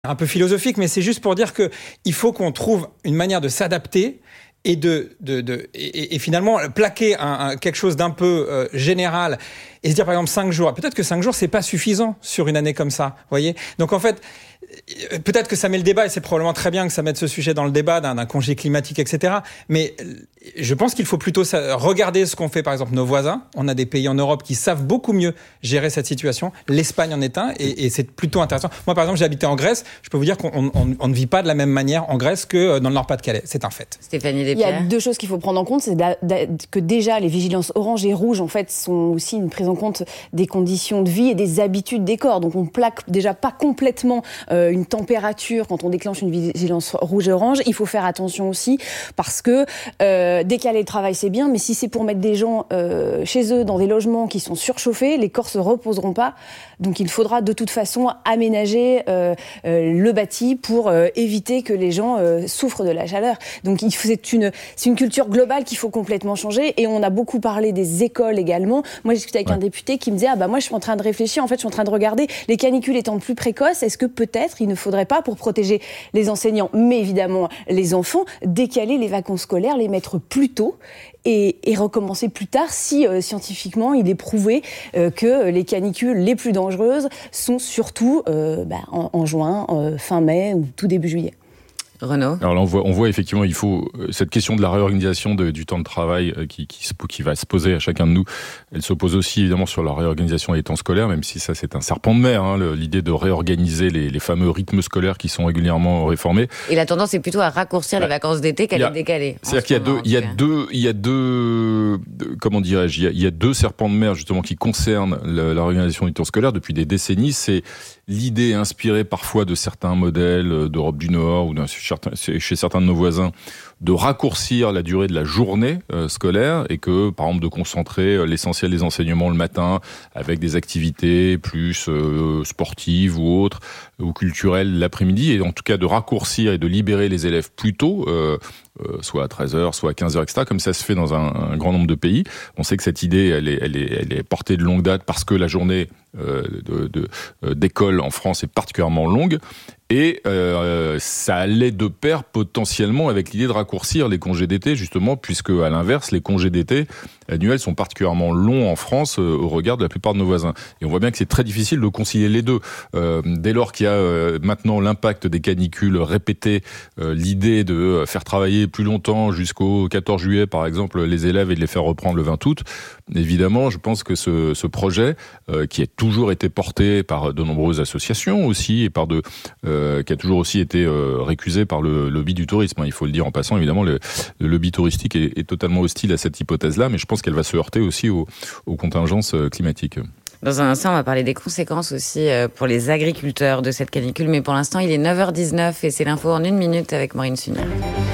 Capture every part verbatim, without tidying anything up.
Un peu philosophique, mais c'est juste pour dire qu'il faut qu'on trouve une manière de s'adapter et de, de, de et, et finalement plaquer un, un, quelque chose d'un peu euh, général et se dire par exemple cinq jours. Peut-être que cinq jours c'est pas suffisant sur une année comme ça, voyez. Donc en fait, peut-être que ça met le débat et c'est probablement très bien que ça mette ce sujet dans le débat d'un, d'un congé climatique, et cetera. Mais je pense qu'il faut plutôt regarder ce qu'ont fait par exemple nos voisins. On a des pays en Europe qui savent beaucoup mieux gérer cette situation. L'Espagne en est un et, et c'est plutôt intéressant. Moi par exemple, j'ai habité en Grèce. Je peux vous dire qu'on on, on ne vit pas de la même manière en Grèce que dans le Nord-Pas-de-Calais. C'est un fait. Stéphanie Despierres. Il y a deux choses qu'il faut prendre en compte, c'est d'a, d'a, que déjà les vigilances orange et rouge en fait sont aussi une prise en compte des conditions de vie et des habitudes des corps. Donc on plaque déjà pas complètement euh, une température quand on déclenche une vigilance rouge et orange. Il faut faire attention aussi parce que euh, décaler le travail c'est bien, mais si c'est pour mettre des gens euh, chez eux dans des logements qui sont surchauffés, les corps se reposeront pas. Donc il faudra de toute façon aménager euh, euh, le bâti pour euh, éviter que les gens euh, souffrent de la chaleur. Donc il faut, c'est une c'est une culture globale qu'il faut complètement changer. Et on a beaucoup parlé des écoles également. Moi j'ai discuté avec ouais. un député qui me disait ah bah moi je suis en train de réfléchir, en fait je suis en train de regarder les canicules étant plus précoces, est-ce que peut-être il ne faudrait pas, pour protéger les enseignants mais évidemment les enfants, décaler les vacances scolaires, les mettre plus tôt et, et recommencer plus tard si euh, scientifiquement il est prouvé euh, que les canicules les plus dangereuses sont surtout euh, bah, en, en juin, euh, fin mai ou tout début juillet. Renaud. Alors là, on voit, on voit effectivement, il faut cette question de la réorganisation de, du temps de travail qui, qui, qui va se poser à chacun de nous. Elle se pose aussi évidemment sur la réorganisation des temps scolaires, même si ça c'est un serpent de mer, hein, le, l'idée de réorganiser les, les fameux rythmes scolaires qui sont régulièrement réformés. Et la tendance est plutôt à raccourcir bah, les vacances d'été qu'à les décaler. C'est-à-dire qu'il y a deux, il y a deux, il y a deux, comment dirais-je, il y a, il y a deux serpents de mer justement qui concernent la, la réorganisation du temps scolaire depuis des décennies. C'est l'idée inspirée parfois de certains modèles d'Europe du Nord ou d'un chez certains de nos voisins, de raccourcir la durée de la journée euh, scolaire et que, par exemple, de concentrer l'essentiel des enseignements le matin avec des activités plus euh, sportives ou autres, ou culturelles l'après-midi, et en tout cas de raccourcir et de libérer les élèves plus tôt, euh, euh, soit à treize heures, soit à quinze heures, et cetera, comme ça se fait dans un, un grand nombre de pays. On sait que cette idée, elle est, elle est, elle est portée de longue date parce que la journée euh, de, de, euh, d'école en France est particulièrement longue. Et euh, ça allait de pair potentiellement avec l'idée de raccourcir les congés d'été, justement, puisque à l'inverse, les congés d'été annuels sont particulièrement longs en France euh, au regard de la plupart de nos voisins. Et on voit bien que c'est très difficile de concilier les deux. Euh, dès lors qu'il y a euh, maintenant l'impact des canicules répétées, euh, l'idée de faire travailler plus longtemps jusqu'au quatorze juillet, par exemple, les élèves et de les faire reprendre le vingt août, évidemment, je pense que ce, ce projet, euh, qui a toujours été porté par de nombreuses associations aussi, et par de... Euh, qui a toujours aussi été euh, récusé par le lobby du tourisme. Il faut le dire en passant, évidemment, le, le lobby touristique est, est totalement hostile à cette hypothèse-là, mais je pense qu'elle va se heurter aussi aux, aux contingences climatiques. Dans un instant, on va parler des conséquences aussi pour les agriculteurs de cette canicule, mais pour l'instant, il est neuf heures dix-neuf et c'est l'info en une minute avec Maureen Sunier.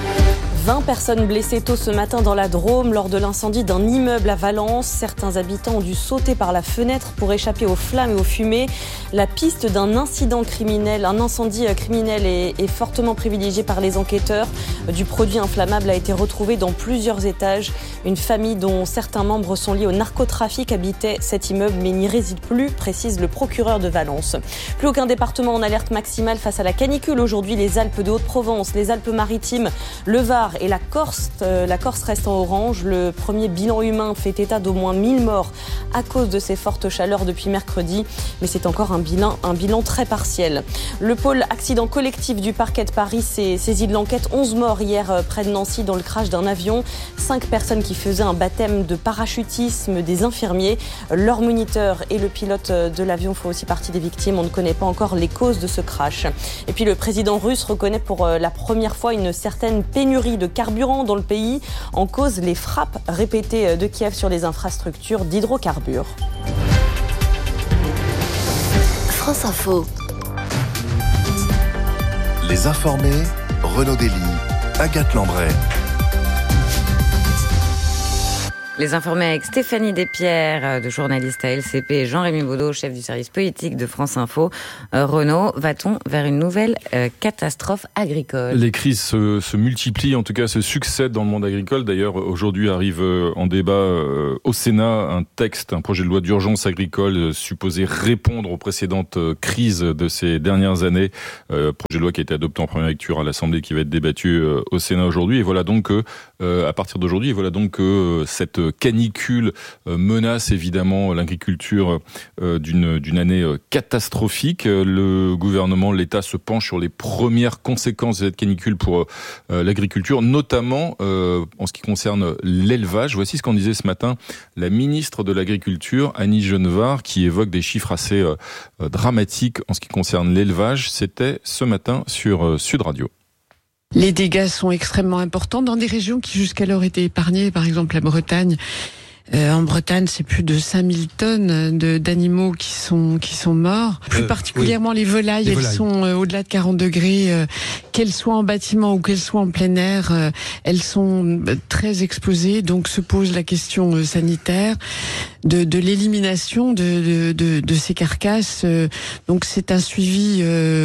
vingt personnes blessées tôt ce matin dans la Drôme lors de l'incendie d'un immeuble à Valence. Certains habitants ont dû sauter par la fenêtre pour échapper aux flammes et aux fumées. La piste d'un incident criminel, un incendie criminel est, est fortement privilégiée par les enquêteurs. Du produit inflammable a été retrouvé dans plusieurs étages. Une famille dont certains membres sont liés au narcotrafic habitait cet immeuble mais n'y réside plus, précise le procureur de Valence. Plus aucun département en alerte maximale face à la canicule. Aujourd'hui, les Alpes de Haute-Provence, les Alpes-Maritimes, le Var et la Corse, euh, la Corse reste en orange. Le premier bilan humain fait état d'au moins mille morts à cause de ces fortes chaleurs depuis mercredi. Mais c'est encore un bilan, un bilan très partiel. Le pôle accident collectif du parquet de Paris s'est saisi de l'enquête. onze morts hier euh, près de Nancy dans le crash d'un avion. cinq personnes qui faisaient un baptême de parachutisme, des infirmiers. Leur moniteur et le pilote de l'avion font aussi partie des victimes. On ne connaît pas encore les causes de ce crash. Et puis le président russe reconnaît pour euh, la première fois une certaine pénurie de carburant dans le pays, en cause les frappes répétées de Kiev sur les infrastructures d'hydrocarbures. France Info. Les informés, Renaud Dely, Agathe Lambray. Les informés avec Stéphanie Despierres, de journaliste à L C P, et Jean-Rémy Baudot, chef du service politique de France Info. Euh, Renaud, va-t-on vers une nouvelle euh, catastrophe agricole ? Les crises se, se multiplient, en tout cas se succèdent dans le monde agricole. D'ailleurs, aujourd'hui arrive en débat euh, au Sénat un texte, un projet de loi d'urgence agricole euh, supposé répondre aux précédentes euh, crises de ces dernières années. Euh, projet de loi qui a été adopté en première lecture à l'Assemblée, qui va être débattu euh, au Sénat aujourd'hui. Et voilà donc que, euh, à partir d'aujourd'hui, et voilà donc que euh, cette canicule menace évidemment l'agriculture d'une, d'une année catastrophique. Le gouvernement, l'État se penche sur les premières conséquences de cette canicule pour l'agriculture, notamment en ce qui concerne l'élevage. Voici ce qu'en disait ce matin la ministre de l'Agriculture, Annie Genevard, qui évoque des chiffres assez dramatiques en ce qui concerne l'élevage. C'était ce matin sur Sud Radio. Les dégâts sont extrêmement importants dans des régions qui jusqu'alors étaient épargnées, par exemple la Bretagne. Euh, en Bretagne, c'est plus de cinq mille tonnes de, d'animaux qui sont qui sont morts. Plus euh, particulièrement oui. les volailles, les elles volailles. sont euh, au-delà de quarante degrés, euh, qu'elles soient en bâtiment ou qu'elles soient en plein air, euh, elles sont euh, très exposées. Donc se pose la question euh, sanitaire de, de l'élimination de, de, de, de ces carcasses. Euh, donc c'est un suivi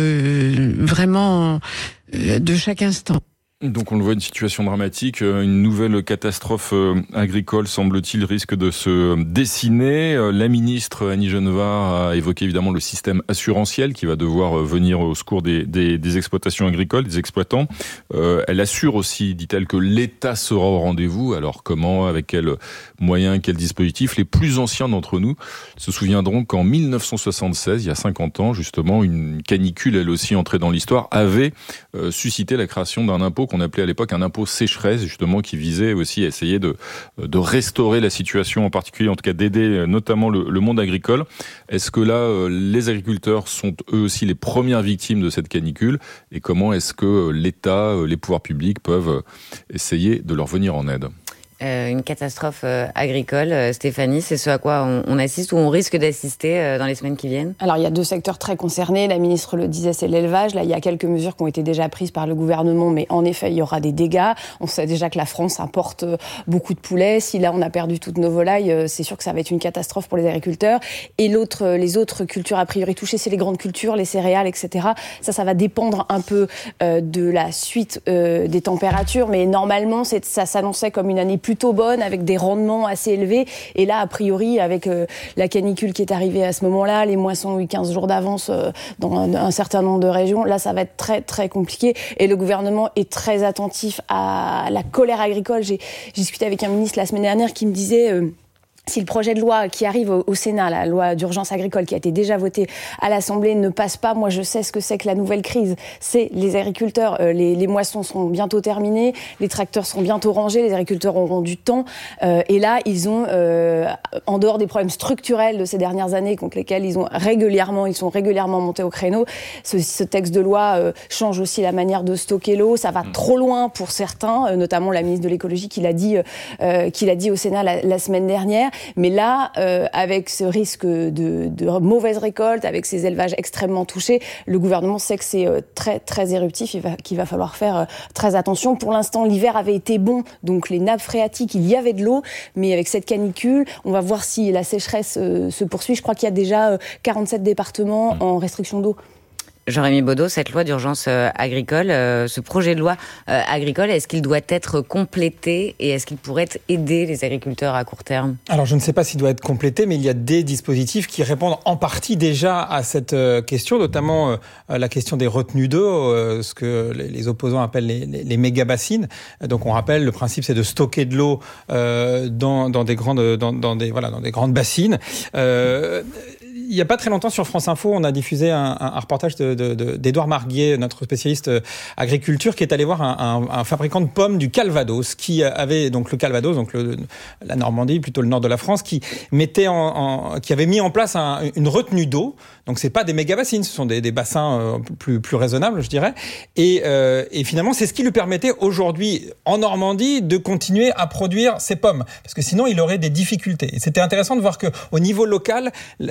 euh, vraiment euh, de chaque instant. Donc on le voit, une situation dramatique, une nouvelle catastrophe agricole semble-t-il risque de se dessiner. La ministre Annie Genevard a évoqué évidemment le système assurantiel qui va devoir venir au secours des, des, des exploitations agricoles, des exploitants. Euh, elle assure aussi, dit-elle, que l'État sera au rendez-vous. Alors comment, avec quels moyens, quels dispositifs ? Les plus anciens d'entre nous se souviendront qu'en dix-neuf cent soixante-seize, il y a cinquante ans justement, une canicule, elle aussi entrée dans l'histoire, avait euh, suscité la création d'un impôt qu'on appelait à l'époque un impôt sécheresse, justement, qui visait aussi à essayer de, de restaurer la situation, en particulier, en tout cas d'aider notamment le, le monde agricole. Est-ce que là, les agriculteurs sont eux aussi les premières victimes de cette canicule ? Et comment est-ce que l'État, les pouvoirs publics peuvent essayer de leur venir en aide ? Euh, une catastrophe euh, agricole, euh, Stéphanie, c'est ce à quoi on, on assiste ou on risque d'assister euh, dans les semaines qui viennent ? Alors il y a deux secteurs très concernés, la ministre le disait, c'est l'élevage. Là il y a quelques mesures qui ont été déjà prises par le gouvernement, mais en effet il y aura des dégâts. On sait déjà que la France importe beaucoup de poulets. Si là on a perdu toutes nos volailles, c'est sûr que ça va être une catastrophe pour les agriculteurs. Et l'autre, les autres cultures a priori touchées, c'est les grandes cultures, les céréales, et cetera. Ça, ça va dépendre un peu euh, de la suite euh, des températures, mais normalement c'est, ça s'annonçait comme une année plus plutôt bonne, avec des rendements assez élevés. Et là, a priori, avec euh, la canicule qui est arrivée à ce moment-là, les moissons ont eu quinze jours d'avance euh, dans un, un certain nombre de régions, là, ça va être très, très compliqué. Et le gouvernement est très attentif à la colère agricole. J'ai, j'ai discuté avec un ministre la semaine dernière qui me disait... Euh, Si le projet de loi qui arrive au, au Sénat, la loi d'urgence agricole qui a été déjà votée à l'Assemblée, ne passe pas, moi je sais ce que c'est que la nouvelle crise. C'est les agriculteurs, euh, les, les moissons seront bientôt terminées, les tracteurs seront bientôt rangés, les agriculteurs auront du temps. Euh, et là, ils ont, euh, en dehors des problèmes structurels de ces dernières années contre lesquels ils ont régulièrement, ils sont régulièrement montés au créneau, ce, ce texte de loi euh, change aussi la manière de stocker l'eau. Ça va trop loin pour certains, euh, notamment la ministre de l'écologie qui l'a dit, euh, qui l'a dit au Sénat la, la semaine dernière. Mais là, euh, avec ce risque de, de mauvaise récolte, avec ces élevages extrêmement touchés, le gouvernement sait que c'est euh, très, très éruptif, il va, qu'il va falloir faire euh, très attention. Pour l'instant, l'hiver avait été bon, donc les nappes phréatiques, il y avait de l'eau, mais avec cette canicule, on va voir si la sécheresse euh, se poursuit. Je crois qu'il y a déjà euh, quarante-sept départements en restriction d'eau. Jean-Rémy Baudot, cette loi d'urgence euh, agricole, euh, ce projet de loi euh, agricole, est-ce qu'il doit être complété et est-ce qu'il pourrait aider les agriculteurs à court terme ? Alors je ne sais pas s'il doit être complété, mais il y a des dispositifs qui répondent en partie déjà à cette euh, question, notamment euh, la question des retenues d'eau, euh, ce que les, les opposants appellent les, les, les méga-bassines. Donc on rappelle, le principe c'est de stocker de l'eau euh, dans, dans, des grandes, dans, dans, des, voilà, dans des grandes bassines. Euh, Il n'y a pas très longtemps, sur France Info, on a diffusé un, un reportage de, de, de, d'Édouard Marguier, notre spécialiste agriculture, qui est allé voir un, un, un fabricant de pommes du Calvados, qui avait donc le Calvados, donc le, la Normandie, plutôt le nord de la France, qui mettait en, en, qui avait mis en place un, une retenue d'eau. Donc c'est pas des méga bassines, ce sont des, des bassins euh, plus plus raisonnables, je dirais. Et, euh, et finalement, c'est ce qui lui permettait aujourd'hui en Normandie de continuer à produire ses pommes, parce que sinon il aurait des difficultés. Et c'était intéressant de voir que au niveau local,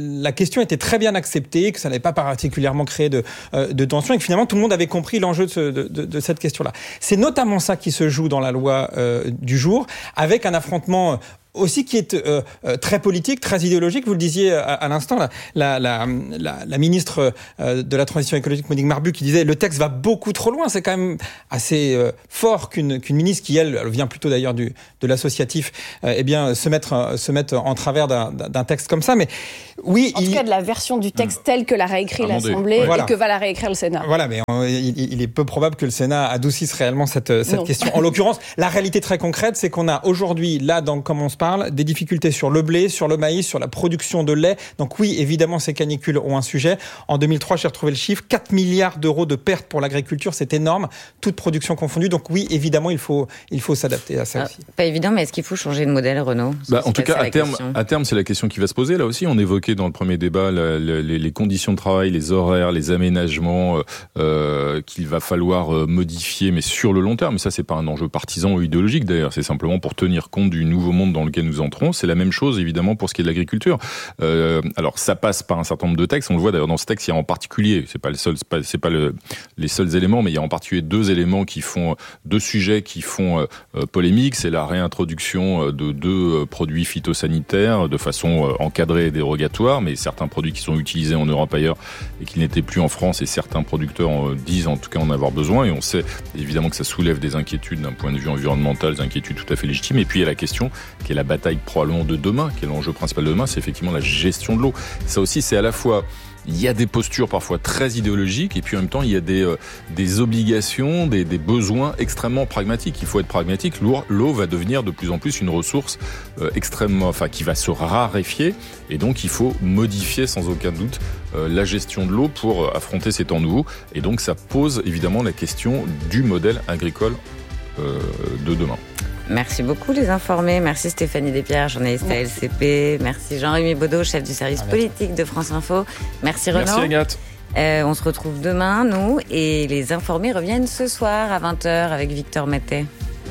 la question était très bien acceptée, que ça n'avait pas particulièrement créé de, euh, de tension et que finalement tout le monde avait compris l'enjeu de, ce, de, de, de cette question-là. C'est notamment ça qui se joue dans la loi euh, du jour, avec un affrontement aussi qui est euh, très politique, très idéologique. Vous le disiez à, à l'instant, la, la, la, la, la ministre euh, de la Transition écologique, Monique Marbu, qui disait le texte va beaucoup trop loin. C'est quand même assez euh, fort qu'une, qu'une ministre qui, elle, elle vient plutôt d'ailleurs du, de l'associatif, euh, eh bien, se mettre, euh, se mettre en travers d'un, d'un texte comme ça. Mais oui, en il... tout cas, de la version du texte telle que l'a réécrit Amendé. l'Assemblée ouais. et voilà. que va la réécrire le Sénat. Voilà, mais on, il, il est peu probable que le Sénat adoucisse réellement cette, cette question. En l'occurrence, la réalité très concrète, c'est qu'on a aujourd'hui, là, dans, comme on se parle, des difficultés sur le blé, sur le maïs, sur la production de lait. Donc oui, évidemment, ces canicules ont un sujet. En deux mille trois, j'ai retrouvé le chiffre, quatre milliards d'euros de pertes pour l'agriculture, c'est énorme, toute production confondue. Donc oui, évidemment, il faut, il faut s'adapter à ça ah, aussi. Pas évident, mais est-ce qu'il faut changer de modèle, Renaud ? bah, En tout cas, à terme, à terme, c'est la question qui va se poser. Là aussi, on évoquait dans le premier débat la, la, les, les conditions de travail, les horaires, les aménagements euh, qu'il va falloir modifier, mais sur le long terme. Mais ça, c'est pas un enjeu partisan ou idéologique d'ailleurs. C'est simplement pour tenir compte du nouveau monde dans lequel nous entrons. C'est la même chose évidemment pour ce qui est de l'agriculture. Euh, alors ça passe par un certain nombre de textes. On le voit d'ailleurs dans ce texte, il y a en particulier, c'est pas le seul, c'est pas, c'est pas le, les seuls éléments, mais il y a en particulier deux éléments qui font, deux sujets qui font euh, polémique. C'est la réintroduction de deux produits phytosanitaires de façon encadrée et dérogatoire, mais certains produits qui sont utilisés en Europe ailleurs et qui n'étaient plus en France, et certains producteurs disent en tout cas en avoir besoin. Et on sait évidemment que ça soulève des inquiétudes d'un point de vue environnemental, des inquiétudes tout à fait légitimes. Et puis il y a la question qui est la bataille probablement de demain, qui est l'enjeu principal de demain, c'est effectivement la gestion de l'eau. Ça aussi, c'est à la fois, il y a des postures parfois très idéologiques, et puis en même temps, il y a des, euh, des obligations, des, des besoins extrêmement pragmatiques. Il faut être pragmatique. L'eau, l'eau va devenir de plus en plus une ressource euh, extrêmement, enfin, qui va se raréfier, et donc il faut modifier sans aucun doute euh, la gestion de l'eau pour affronter ces temps nouveaux. Et donc, ça pose évidemment la question du modèle agricole euh, de demain. Merci beaucoup les informés. Merci Stéphanie Despierres, journaliste à L C P. Merci Jean-Rémy Baudot, chef du service politique de France Info. Merci Renaud. Merci Agathe. Euh, on se retrouve demain, nous, et les informés reviennent ce soir à vingt heures avec Victor Mettet.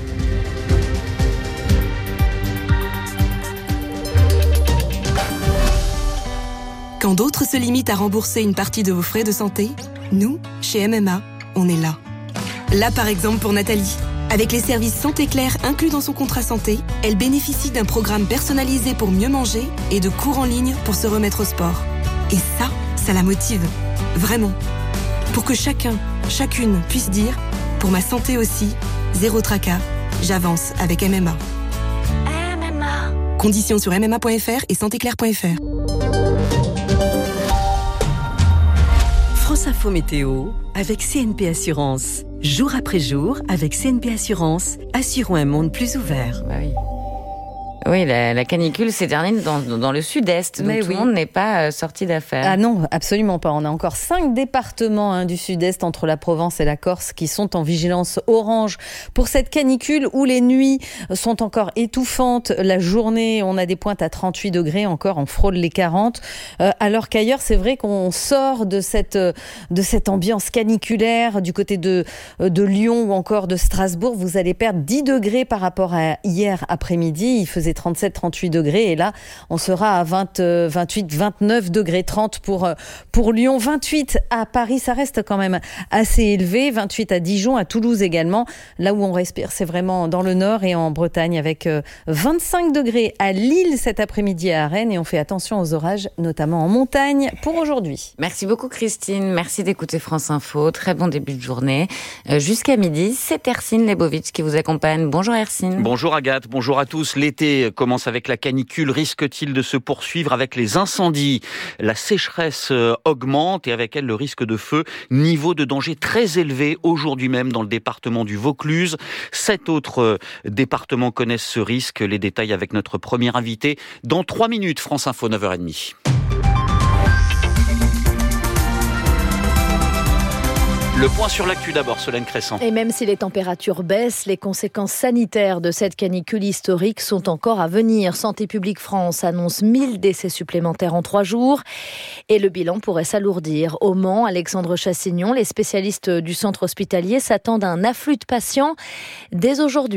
Quand d'autres se limitent à rembourser une partie de vos frais de santé, nous, chez M M A, on est là. Là par exemple pour Nathalie. Avec les services Santé Claire inclus dans son contrat santé, elle bénéficie d'un programme personnalisé pour mieux manger et de cours en ligne pour se remettre au sport. Et ça, ça la motive. Vraiment. Pour que chacun, chacune puisse dire « Pour ma santé aussi, zéro tracas, j'avance avec M M A ». M M A. Conditions sur m m a point f r et santé claire point f r. France Info Météo avec C N P Assurance. Jour après jour, avec C N P Assurance, assurons un monde plus ouvert. Bah oui. Oui, la, la canicule s'éternise dans, dans le sud-est, donc Mais tout oui. le monde n'est pas euh, sorti d'affaires. Ah non, absolument pas. On a encore cinq départements hein, du sud-est, entre la Provence et la Corse, qui sont en vigilance orange pour cette canicule où les nuits sont encore étouffantes. La journée, on a des pointes à trente-huit degrés, encore on frôle les quarante. Euh, alors qu'ailleurs, c'est vrai qu'on sort de cette, de cette ambiance caniculaire du côté de, de Lyon ou encore de Strasbourg. Vous allez perdre dix degrés par rapport à hier après-midi. Il faisait trente-sept à trente-huit degrés et là on sera à vingt, vingt-huit, vingt-neuf degrés, trente pour, pour Lyon, vingt-huit à Paris, ça reste quand même assez élevé, vingt-huit à Dijon, à Toulouse également. Là où on respire, c'est vraiment dans le nord et en Bretagne avec vingt-cinq degrés à Lille cet après-midi à Rennes, et on fait attention aux orages, notamment en montagne pour aujourd'hui. Merci beaucoup Christine, merci d'écouter France Info, très bon début de journée. Euh, jusqu'à midi, c'est Hercine Lebovitch qui vous accompagne. Bonjour Hercine. Bonjour Agathe, bonjour à tous. L'été commence avec la canicule, risque-t-il de se poursuivre avec les incendies ? La sécheresse augmente et avec elle le risque de feu, niveau de danger très élevé aujourd'hui même dans le département du Vaucluse. Sept autres départements connaissent ce risque. Les détails avec notre premier invité dans trois minutes. France Info, neuf heures trente. Le point sur l'actu d'abord, Solène Crescent. Et même si les températures baissent, les conséquences sanitaires de cette canicule historique sont encore à venir. Santé publique France annonce mille décès supplémentaires en trois jours et le bilan pourrait s'alourdir. Au Mans, Alexandre Chassignon, les spécialistes du centre hospitalier s'attendent à un afflux de patients dès aujourd'hui.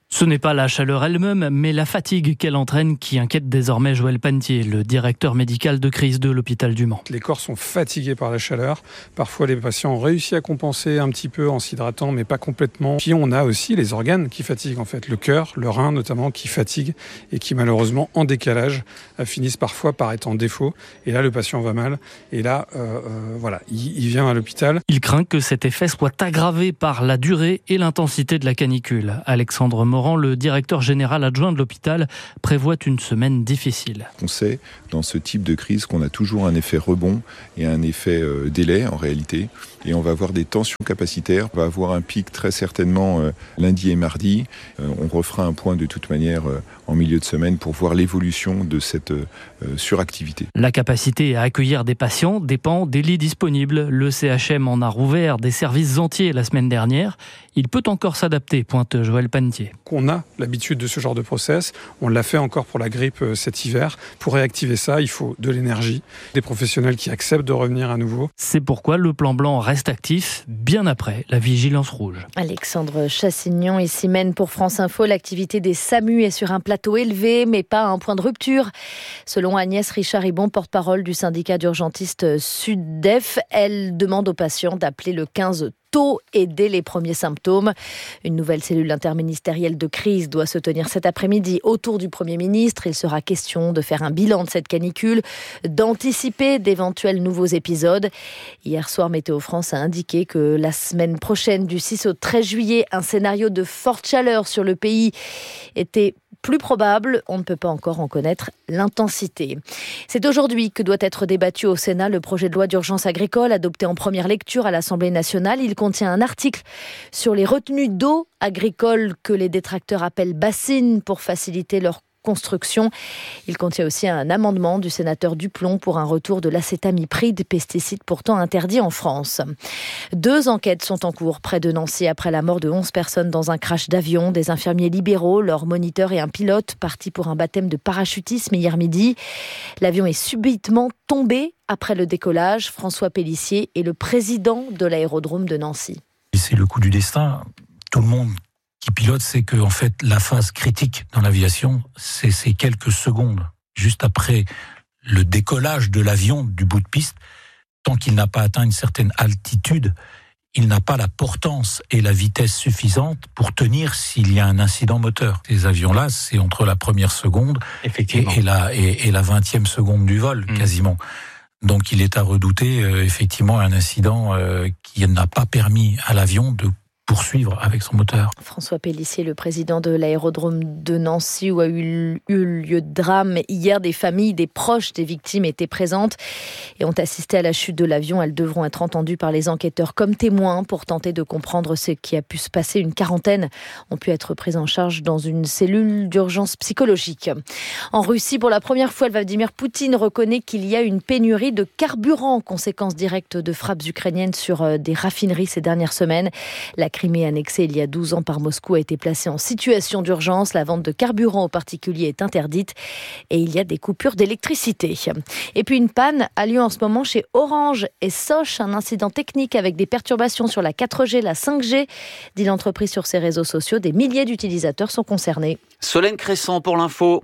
Ce n'est pas la chaleur elle-même, mais la fatigue qu'elle entraîne qui inquiète désormais Joël Panetier, le directeur médical de crise de l'hôpital du Mans. Les corps sont fatigués par la chaleur. Parfois, les patients ont réussi à compenser un petit peu en s'hydratant, mais pas complètement. Puis on a aussi les organes qui fatiguent, en fait. Le cœur, le rein notamment, qui fatiguent et qui malheureusement, en décalage, finissent parfois par être en défaut. Et là, le patient va mal. Et là, euh, euh, voilà, il, il vient à l'hôpital. Il craint que cet effet soit aggravé par la durée et l'intensité de la canicule. Alexandre Morand, le directeur général adjoint de l'hôpital, prévoit une semaine difficile. On sait dans ce type de crise qu'on a toujours un effet rebond et un effet euh, délai en réalité. Et on va avoir des tensions capacitaires. On va avoir un pic très certainement euh, lundi et mardi. Euh, on refera un point de toute manière euh, en milieu de semaine pour voir l'évolution de cette euh, suractivité. La capacité à accueillir des patients dépend des lits disponibles. Le C H M en a rouvert des services entiers la semaine dernière. Il peut encore s'adapter, pointe Joël Panetier. On a l'habitude de ce genre de process. On l'a fait encore pour la grippe cet hiver. Pour réactiver ça, il faut de l'énergie, des professionnels qui acceptent de revenir à nouveau. C'est pourquoi le plan blanc reste actif bien après la vigilance rouge. Alexandre Chassignon ici mène pour France Info. L'activité des SAMU est sur un plateau élevé, mais pas à un point de rupture. Selon Agnès Richard-Ribon, porte-parole du syndicat d'urgentistes SUDEF, elle demande aux patients d'appeler le quinze tôt et dès les premiers symptômes. Une nouvelle cellule interministérielle de crise doit se tenir cet après-midi autour du Premier ministre. Il sera question de faire un bilan de cette canicule, d'anticiper d'éventuels nouveaux épisodes. Hier soir, Météo France a indiqué que la semaine prochaine, du six au treize juillet, un scénario de forte chaleur sur le pays était plus probable. On ne peut pas encore en connaître l'intensité. C'est aujourd'hui que doit être débattu au Sénat le projet de loi d'urgence agricole adopté en première lecture à l'Assemblée nationale. Il contient un article sur les retenues d'eau agricoles que les détracteurs appellent bassines pour faciliter leur construction. Il contient aussi un amendement du sénateur Duplon pour un retour de l'acétamipride, pesticide pourtant interdit en France. Deux enquêtes sont en cours près de Nancy après la mort de onze personnes dans un crash d'avion. Des infirmiers libéraux, leur moniteur et un pilote partis pour un baptême de parachutisme hier midi. L'avion est subitement tombé après le décollage. François Pélissier est le président de l'aérodrome de Nancy. C'est le coup du destin. Tout le monde qui pilote sait que en fait, la phase critique dans l'aviation, c'est ces quelques secondes juste après le décollage de l'avion du bout de piste. Tant qu'il n'a pas atteint une certaine altitude, il n'a pas la portance et la vitesse suffisante pour tenir s'il y a un incident moteur. Ces avions-là, c'est entre la première seconde et, et, la, et, et la vingtième seconde du vol, mmh. quasiment. Donc il est à redouter euh, effectivement un incident euh, qui n'a pas permis à l'avion de poursuivre avec son moteur. François Pélissier, le président de l'aérodrome de Nancy où a eu, eu lieu de drame. Hier, des familles, des proches des victimes étaient présentes et ont assisté à la chute de l'avion. Elles devront être entendues par les enquêteurs comme témoins pour tenter de comprendre ce qui a pu se passer. Une quarantaine ont pu être prises en charge dans une cellule d'urgence psychologique. En Russie, pour la première fois, Vladimir Poutine reconnaît qu'il y a une pénurie de carburant, conséquence directe de frappes ukrainiennes sur des raffineries ces dernières semaines. La Crimée annexée il y a douze ans par Moscou a été placée en situation d'urgence. La vente de carburant aux particuliers est interdite et il y a des coupures d'électricité. Et puis une panne a lieu en ce moment chez Orange et Soch, un incident technique avec des perturbations sur la quatre G, la cinq G, dit l'entreprise sur ses réseaux sociaux. Des milliers d'utilisateurs sont concernés. Solène Crescent pour l'info.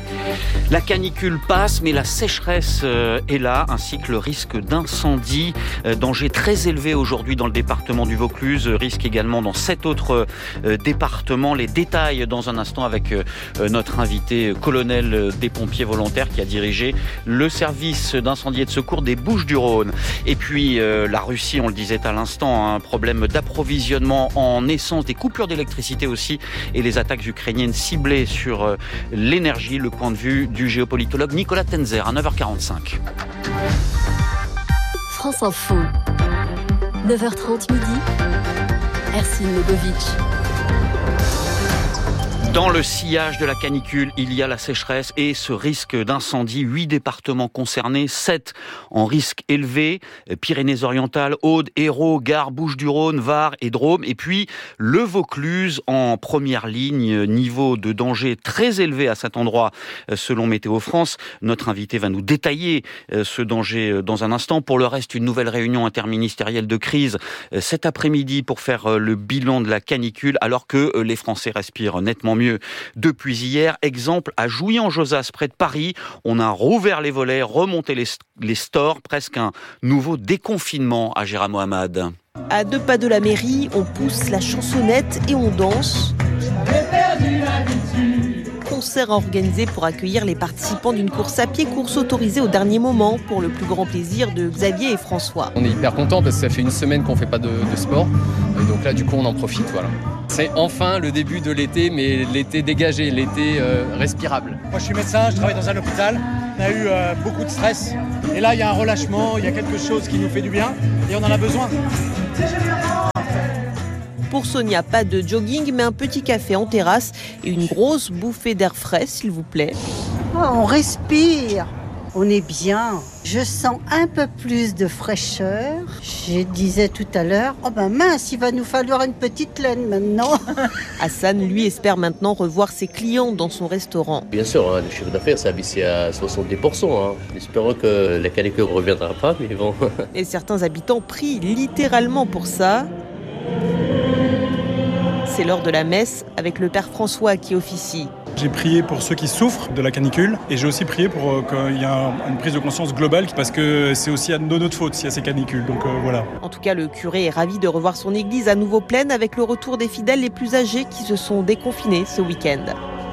La canicule passe, mais la sécheresse est là, ainsi que le risque d'incendie. Danger très élevé aujourd'hui dans le département du Vaucluse, risque également dans sept autres départements. Les détails dans un instant avec notre invité, colonel des pompiers volontaires, qui a dirigé le service d'incendie et de secours des Bouches-du-Rhône. Et puis la Russie, on le disait à l'instant, un problème d'approvisionnement en essence, des coupures d'électricité aussi, et les attaques ukrainiennes ciblées sur l'énergie. Le point de vue du géopolitologue Nicolas Tenzer à neuf heures quarante-cinq. France Info, neuf heures trente midi, Ercine Legovitch. Dans le sillage de la canicule, il y a la sécheresse et ce risque d'incendie. Huit départements concernés, sept en risque élevé. Pyrénées-Orientales, Aude, Hérault, Gard, Bouches-du-Rhône, Var et Drôme. Et puis le Vaucluse en première ligne. Niveau de danger très élevé à cet endroit selon Météo France. Notre invité va nous détailler ce danger dans un instant. Pour le reste, une nouvelle réunion interministérielle de crise cet après-midi pour faire le bilan de la canicule alors que les Français respirent nettement mieux depuis hier. Exemple à Jouy-en-Josas, près de Paris. On a rouvert les volets, remonté les, les stores, presque un nouveau déconfinement à Gérard Mohamed. À deux pas de la mairie, on pousse la chansonnette et on danse. Concert organisé pour accueillir les participants d'une course à pied, course autorisée au dernier moment pour le plus grand plaisir de Xavier et François. On est hyper contents parce que ça fait une semaine qu'on ne fait pas de, de sport. Et donc là, du coup, on en profite. Voilà. C'est enfin le début de l'été, mais l'été dégagé, l'été euh, respirable. Moi, je suis médecin, je travaille dans un hôpital. On a eu euh, beaucoup de stress. Et là, il y a un relâchement, il y a quelque chose qui nous fait du bien et on en a besoin. Pour Sonia, pas de jogging, mais un petit café en terrasse et une grosse bouffée d'air frais, s'il vous plaît. Oh, on respire, on est bien. Je sens un peu plus de fraîcheur. Je disais tout à l'heure, oh ben mince, il va nous falloir une petite laine maintenant. Hassan, lui, espère maintenant revoir ses clients dans son restaurant. Bien sûr, hein, le chiffre d'affaires s'est abaissé à soixante-dix pour cent. Hein. Espérons que la canicule ne reviendra pas, mais bon. Et certains habitants prient littéralement pour ça. C'est l'heure de la messe avec le Père François qui officie. J'ai prié pour ceux qui souffrent de la canicule et j'ai aussi prié pour euh, qu'il y ait un, une prise de conscience globale parce que c'est aussi de notre faute s'il y a ces canicules. Donc euh, voilà. En tout cas, le curé est ravi de revoir son église à nouveau pleine avec le retour des fidèles les plus âgés qui se sont déconfinés ce week-end.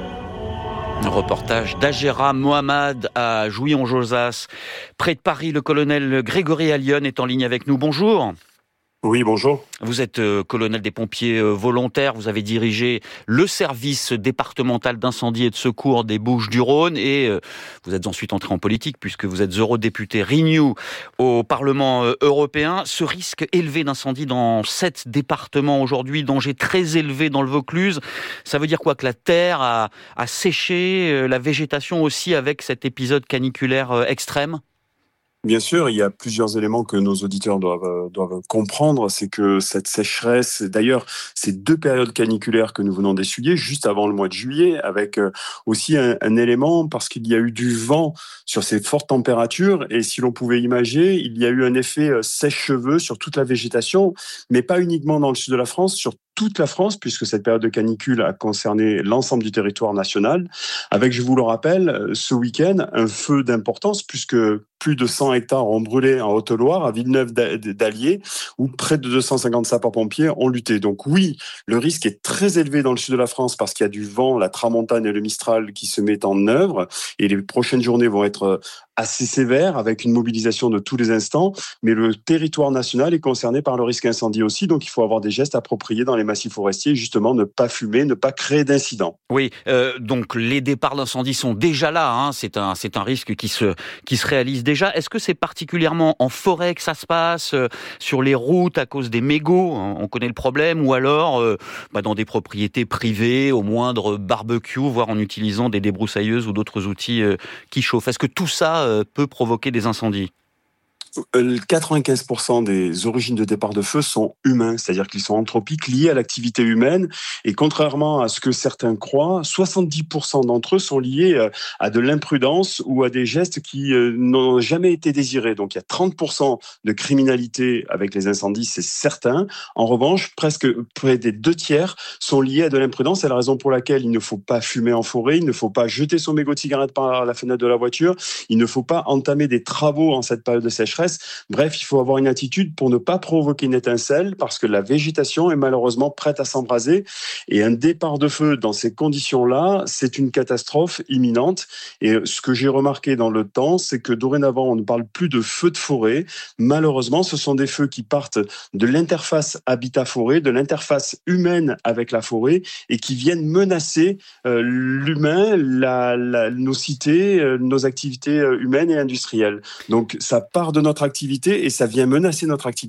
Un reportage d'Agera Mohamed à Jouy-en-Josas. Près de Paris, le colonel Grégory Allione est en ligne avec nous. Bonjour. Oui, bonjour. Vous êtes euh, colonel des pompiers euh, volontaires, vous avez dirigé le service départemental d'incendie et de secours des Bouches-du-Rhône et euh, vous êtes ensuite entré en politique puisque vous êtes eurodéputé Renew au Parlement euh, européen. Ce risque élevé d'incendie dans sept départements aujourd'hui, danger très élevé dans le Vaucluse, ça veut dire quoi? Que la terre a, a séché, euh, la végétation aussi avec cet épisode caniculaire euh, extrême? Bien sûr, il y a plusieurs éléments que nos auditeurs doivent, doivent comprendre. C'est que cette sécheresse, d'ailleurs, ces deux périodes caniculaires que nous venons d'essuyer, juste avant le mois de juillet, avec aussi un, un élément, parce qu'il y a eu du vent sur ces fortes températures, et si l'on pouvait imaginer, il y a eu un effet sèche-cheveux sur toute la végétation, mais pas uniquement dans le sud de la France, sur toute la France, puisque cette période de canicule a concerné l'ensemble du territoire national, avec, je vous le rappelle, ce week-end, un feu d'importance, puisque plus de cent hectares ont brûlé en Haute-Loire, à Villeneuve d'Allier, où près de deux cent cinquante sapeurs-pompiers ont lutté. Donc oui, le risque est très élevé dans le sud de la France parce qu'il y a du vent, la tramontane et le mistral qui se mettent en œuvre, et les prochaines journées vont être assez sévères, avec une mobilisation de tous les instants, mais le territoire national est concerné par le risque incendie aussi, donc il faut avoir des gestes appropriés dans les massifs forestiers, justement ne pas fumer, ne pas créer d'incidents. Oui, euh, donc les départs d'incendie sont déjà là, hein. c'est un, c'est un risque qui se, qui se réalise déjà. Est-ce que c'est particulièrement en forêt que ça se passe, euh, sur les routes à cause des mégots, hein, on connaît le problème, ou alors euh, bah, dans des propriétés privées, au moindre barbecue, voire en utilisant des débroussailleuses ou d'autres outils euh, qui chauffent? Est-ce que tout ça euh, peut provoquer des incendies? quatre-vingt-quinze pour cent des origines de départ de feu sont humains, c'est-à-dire qu'ils sont anthropiques, liés à l'activité humaine. Et contrairement à ce que certains croient, soixante-dix pour cent d'entre eux sont liés à de l'imprudence ou à des gestes qui n'ont jamais été désirés. Donc il y a trente pour cent de criminalité avec les incendies, c'est certain. En revanche, presque près des deux tiers sont liés à de l'imprudence. C'est la raison pour laquelle il ne faut pas fumer en forêt, il ne faut pas jeter son mégot de cigarette par la fenêtre de la voiture, il ne faut pas entamer des travaux en cette période de sécheresse. Bref, il faut avoir une attitude pour ne pas provoquer une étincelle parce que la végétation est malheureusement prête à s'embraser et un départ de feu dans ces conditions-là, c'est une catastrophe imminente. Et ce que j'ai remarqué dans le temps, c'est que dorénavant, on ne parle plus de feux de forêt. Malheureusement, ce sont des feux qui partent de l'interface habitat-forêt, de l'interface humaine avec la forêt et qui viennent menacer euh, l'humain, la, la, nos cités, euh, nos activités humaines et industrielles. Donc, ça part de notre activité et ça vient menacer notre activité.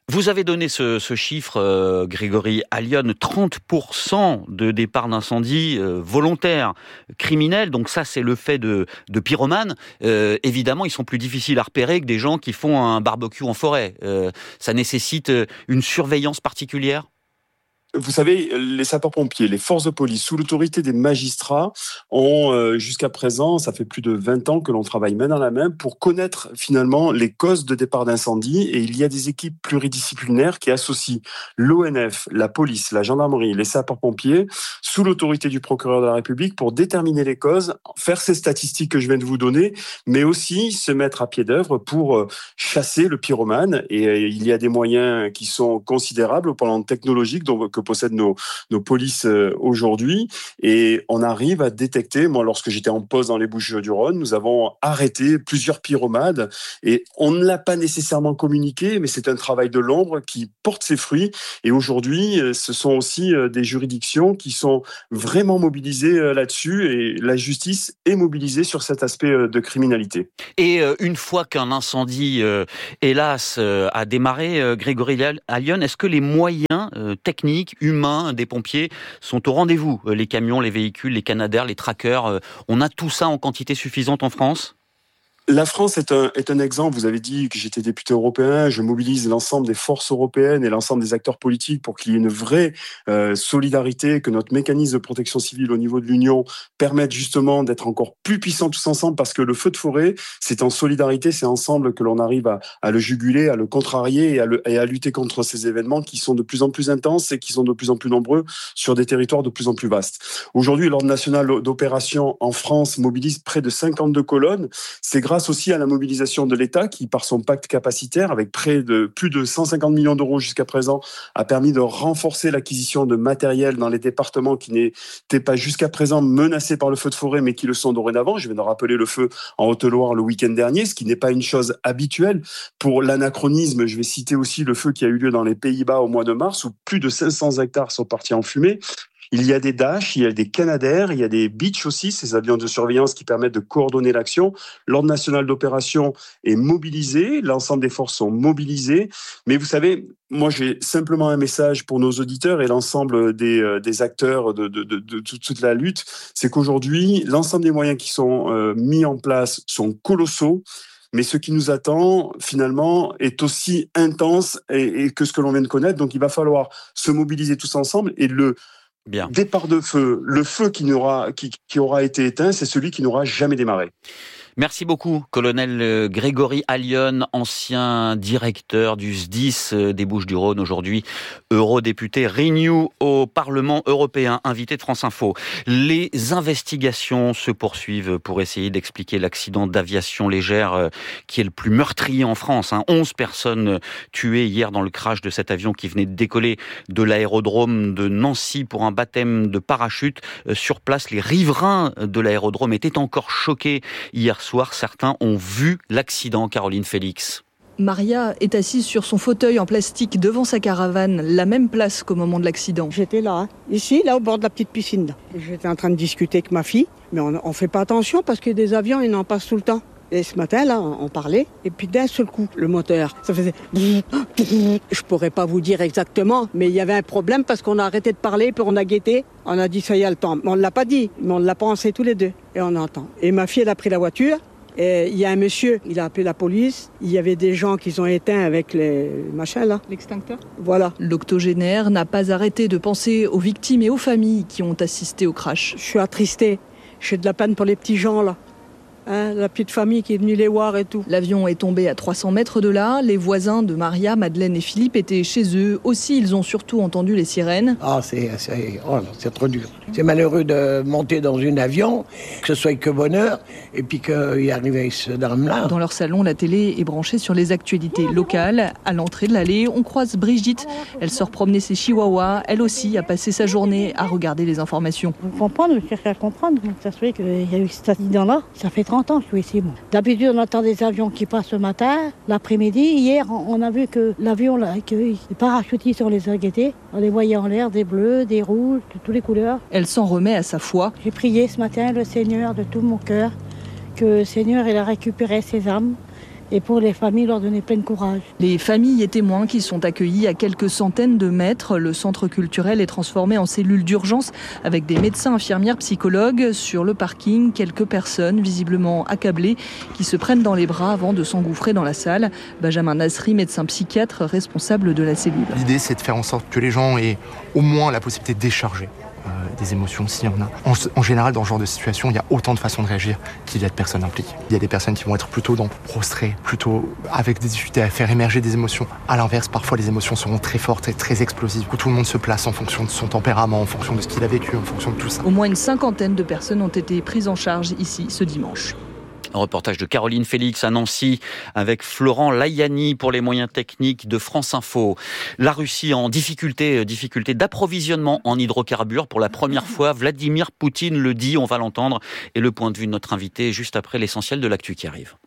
Vous avez donné ce, ce chiffre, euh, Grégory Allione, trente pour cent de départs d'incendie euh, volontaires, criminels. Donc ça, c'est le fait de, de pyromanes. Euh, évidemment, ils sont plus difficiles à repérer que des gens qui font un barbecue en forêt. Euh, ça nécessite une surveillance particulière ? Vous savez, les sapeurs-pompiers, les forces de police, sous l'autorité des magistrats, ont euh, jusqu'à présent, ça fait plus de vingt ans que l'on travaille main dans la main pour connaître finalement les causes de départ d'incendie. Et il y a des équipes pluridisciplinaires qui associent l'O N F, la police, la gendarmerie, les sapeurs-pompiers, sous l'autorité du procureur de la République pour déterminer les causes, faire ces statistiques que je viens de vous donner, mais aussi se mettre à pied d'œuvre pour euh, chasser le pyromane. Et euh, il y a des moyens qui sont considérables au plan technologique, donc que possèdent nos, nos polices euh, aujourd'hui. Et on arrive à détecter, moi lorsque j'étais en poste dans les Bouches-du-Rhône, nous avons arrêté plusieurs pyromanes et on ne l'a pas nécessairement communiqué, mais c'est un travail de l'ombre qui porte ses fruits. Et aujourd'hui, ce sont aussi des juridictions qui sont vraiment mobilisées là-dessus et la justice est mobilisée sur cet aspect de criminalité. Et une fois qu'un incendie, euh, hélas, euh, a démarré, euh, Grégory Allione, est-ce que les moyens euh, techniques, humains des pompiers sont au rendez-vous ? Les camions, les véhicules, les canadaires, les trackers, euh, on a tout ça en quantité suffisante en France ? La France est un, est un exemple. Vous avez dit que j'étais député européen. Je mobilise l'ensemble des forces européennes et l'ensemble des acteurs politiques pour qu'il y ait une vraie euh, solidarité, que notre mécanisme de protection civile au niveau de l'Union permette justement d'être encore plus puissants tous ensemble, parce que le feu de forêt, c'est en solidarité, c'est ensemble que l'on arrive à, à le juguler, à le contrarier et à, le, et à lutter contre ces événements qui sont de plus en plus intenses et qui sont de plus en plus nombreux sur des territoires de plus en plus vastes. Aujourd'hui, l'Ordre national d'opération en France mobilise près de cinquante-deux colonnes. C'est grâce aussi à la mobilisation de l'État qui, par son pacte capacitaire, avec près de plus de cent cinquante millions d'euros jusqu'à présent, a permis de renforcer l'acquisition de matériel dans les départements qui n'étaient pas jusqu'à présent menacés par le feu de forêt, mais qui le sont dorénavant. Je viens de rappeler le feu en Haute-Loire le week-end dernier, ce qui n'est pas une chose habituelle. Pour l'anachronisme, je vais citer aussi le feu qui a eu lieu dans les Pays-Bas au mois de mars, où plus de cinq cents hectares sont partis en fumée. Il y a des Dash, il y a des Canadair, il y a des Beach aussi, ces avions de surveillance qui permettent de coordonner l'action. L'Ordre national d'opération est mobilisé, l'ensemble des forces sont mobilisées. Mais vous savez, moi j'ai simplement un message pour nos auditeurs et l'ensemble des, euh, des acteurs de, de, de, de toute la lutte, c'est qu'aujourd'hui, l'ensemble des moyens qui sont euh, mis en place sont colossaux. Mais ce qui nous attend, finalement, est aussi intense et, et que ce que l'on vient de connaître. Donc il va falloir se mobiliser tous ensemble et le Bien. Départ de feu, le feu qui, n'aura, qui, qui aura été éteint, c'est celui qui n'aura jamais démarré. Merci beaucoup, colonel Grégory Allione, ancien directeur du S D I S des Bouches-du-Rhône, aujourd'hui eurodéputé Renew au Parlement européen, invité de France Info. Les investigations se poursuivent pour essayer d'expliquer l'accident d'aviation légère qui est le plus meurtrier en France. onze personnes tuées hier dans le crash de cet avion qui venait de décoller de l'aérodrome de Nancy pour un baptême de parachute. Sur place, les riverains de l'aérodrome étaient encore choqués hier soir. Certains ont vu l'accident, Caroline Félix. Maria est assise sur son fauteuil en plastique devant sa caravane, la même place qu'au moment de l'accident. J'étais là, hein. Ici, là, au bord de la petite piscine. J'étais en train de discuter avec ma fille, mais on ne fait pas attention parce que des avions, ils en passent tout le temps. Et ce matin, là, on parlait, et puis d'un seul coup, le moteur, ça faisait... Je pourrais pas vous dire exactement, mais il y avait un problème parce qu'on a arrêté de parler, puis on a guetté. On a dit, ça y est, le temps. On ne l'a pas dit, mais on l'a pensé tous les deux. Et on entend. Et ma fille, elle a pris la voiture. Et il y a un monsieur, il a appelé la police. Il y avait des gens qui ont éteint avec les machins là. L'extincteur ? Voilà. L'octogénaire n'a pas arrêté de penser aux victimes et aux familles qui ont assisté au crash. Je suis attristée. J'ai de la peine pour les petits gens là. Hein, la petite famille qui est venue les voir et tout. L'avion est tombé à trois cents mètres de là. Les voisins de Maria, Madeleine et Philippe étaient chez eux. Aussi, ils ont surtout entendu les sirènes. Ah, c'est, c'est, oh, c'est trop dur. C'est malheureux de monter dans un avion, que ce soit que bonheur, et puis qu'il y arrive ce drame-là. Dans leur salon, la télé est branchée sur les actualités locales. À l'entrée de l'allée, on croise Brigitte. Elle sort promener ses chihuahuas. Elle aussi a passé sa journée à regarder les informations. Vous comprenez, je cherche à comprendre. Ça se fait qu'il y a eu cet accident-là. Ça fait trente ans que je suis ici. Moi. D'habitude, on attend des avions qui passent le matin, l'après-midi. Hier, on a vu que l'avion, là, que les parachutistes, on les a guettés. On les voyait en l'air, des bleus, des rouges, de toutes les couleurs. Elle s'en remet à sa foi. J'ai prié ce matin le Seigneur de tout mon cœur, que le Seigneur il a récupéré ses âmes, et pour les familles, leur donner plein de courage. Les familles et témoins qui sont accueillis à quelques centaines de mètres. Le centre culturel est transformé en cellule d'urgence avec des médecins, infirmières, psychologues. Sur le parking, quelques personnes visiblement accablées qui se prennent dans les bras avant de s'engouffrer dans la salle. Benjamin Nasri, médecin psychiatre responsable de la cellule. L'idée, c'est de faire en sorte que les gens aient au moins la possibilité de décharger euh, des émotions s'il y en a. En, en général, dans ce genre de situation, il y a autant de façons de réagir qu'il y a de personnes impliquées. Il y a des personnes qui vont être plutôt dans prostrées, plutôt avec des difficultés à faire émerger des émotions. À l'inverse, parfois les émotions seront très fortes et très explosives, où tout le monde se place en fonction de son tempérament, en fonction de ce qu'il a vécu, en fonction de tout ça. Au moins une cinquantaine de personnes ont été prises en charge ici ce dimanche. Un reportage de Caroline Félix à Nancy avec Florent Layani pour les moyens techniques de France Info. La Russie en difficulté, difficulté d'approvisionnement en hydrocarbures pour la première fois. Vladimir Poutine le dit, on va l'entendre. Et le point de vue de notre invité juste après l'essentiel de l'actu qui arrive.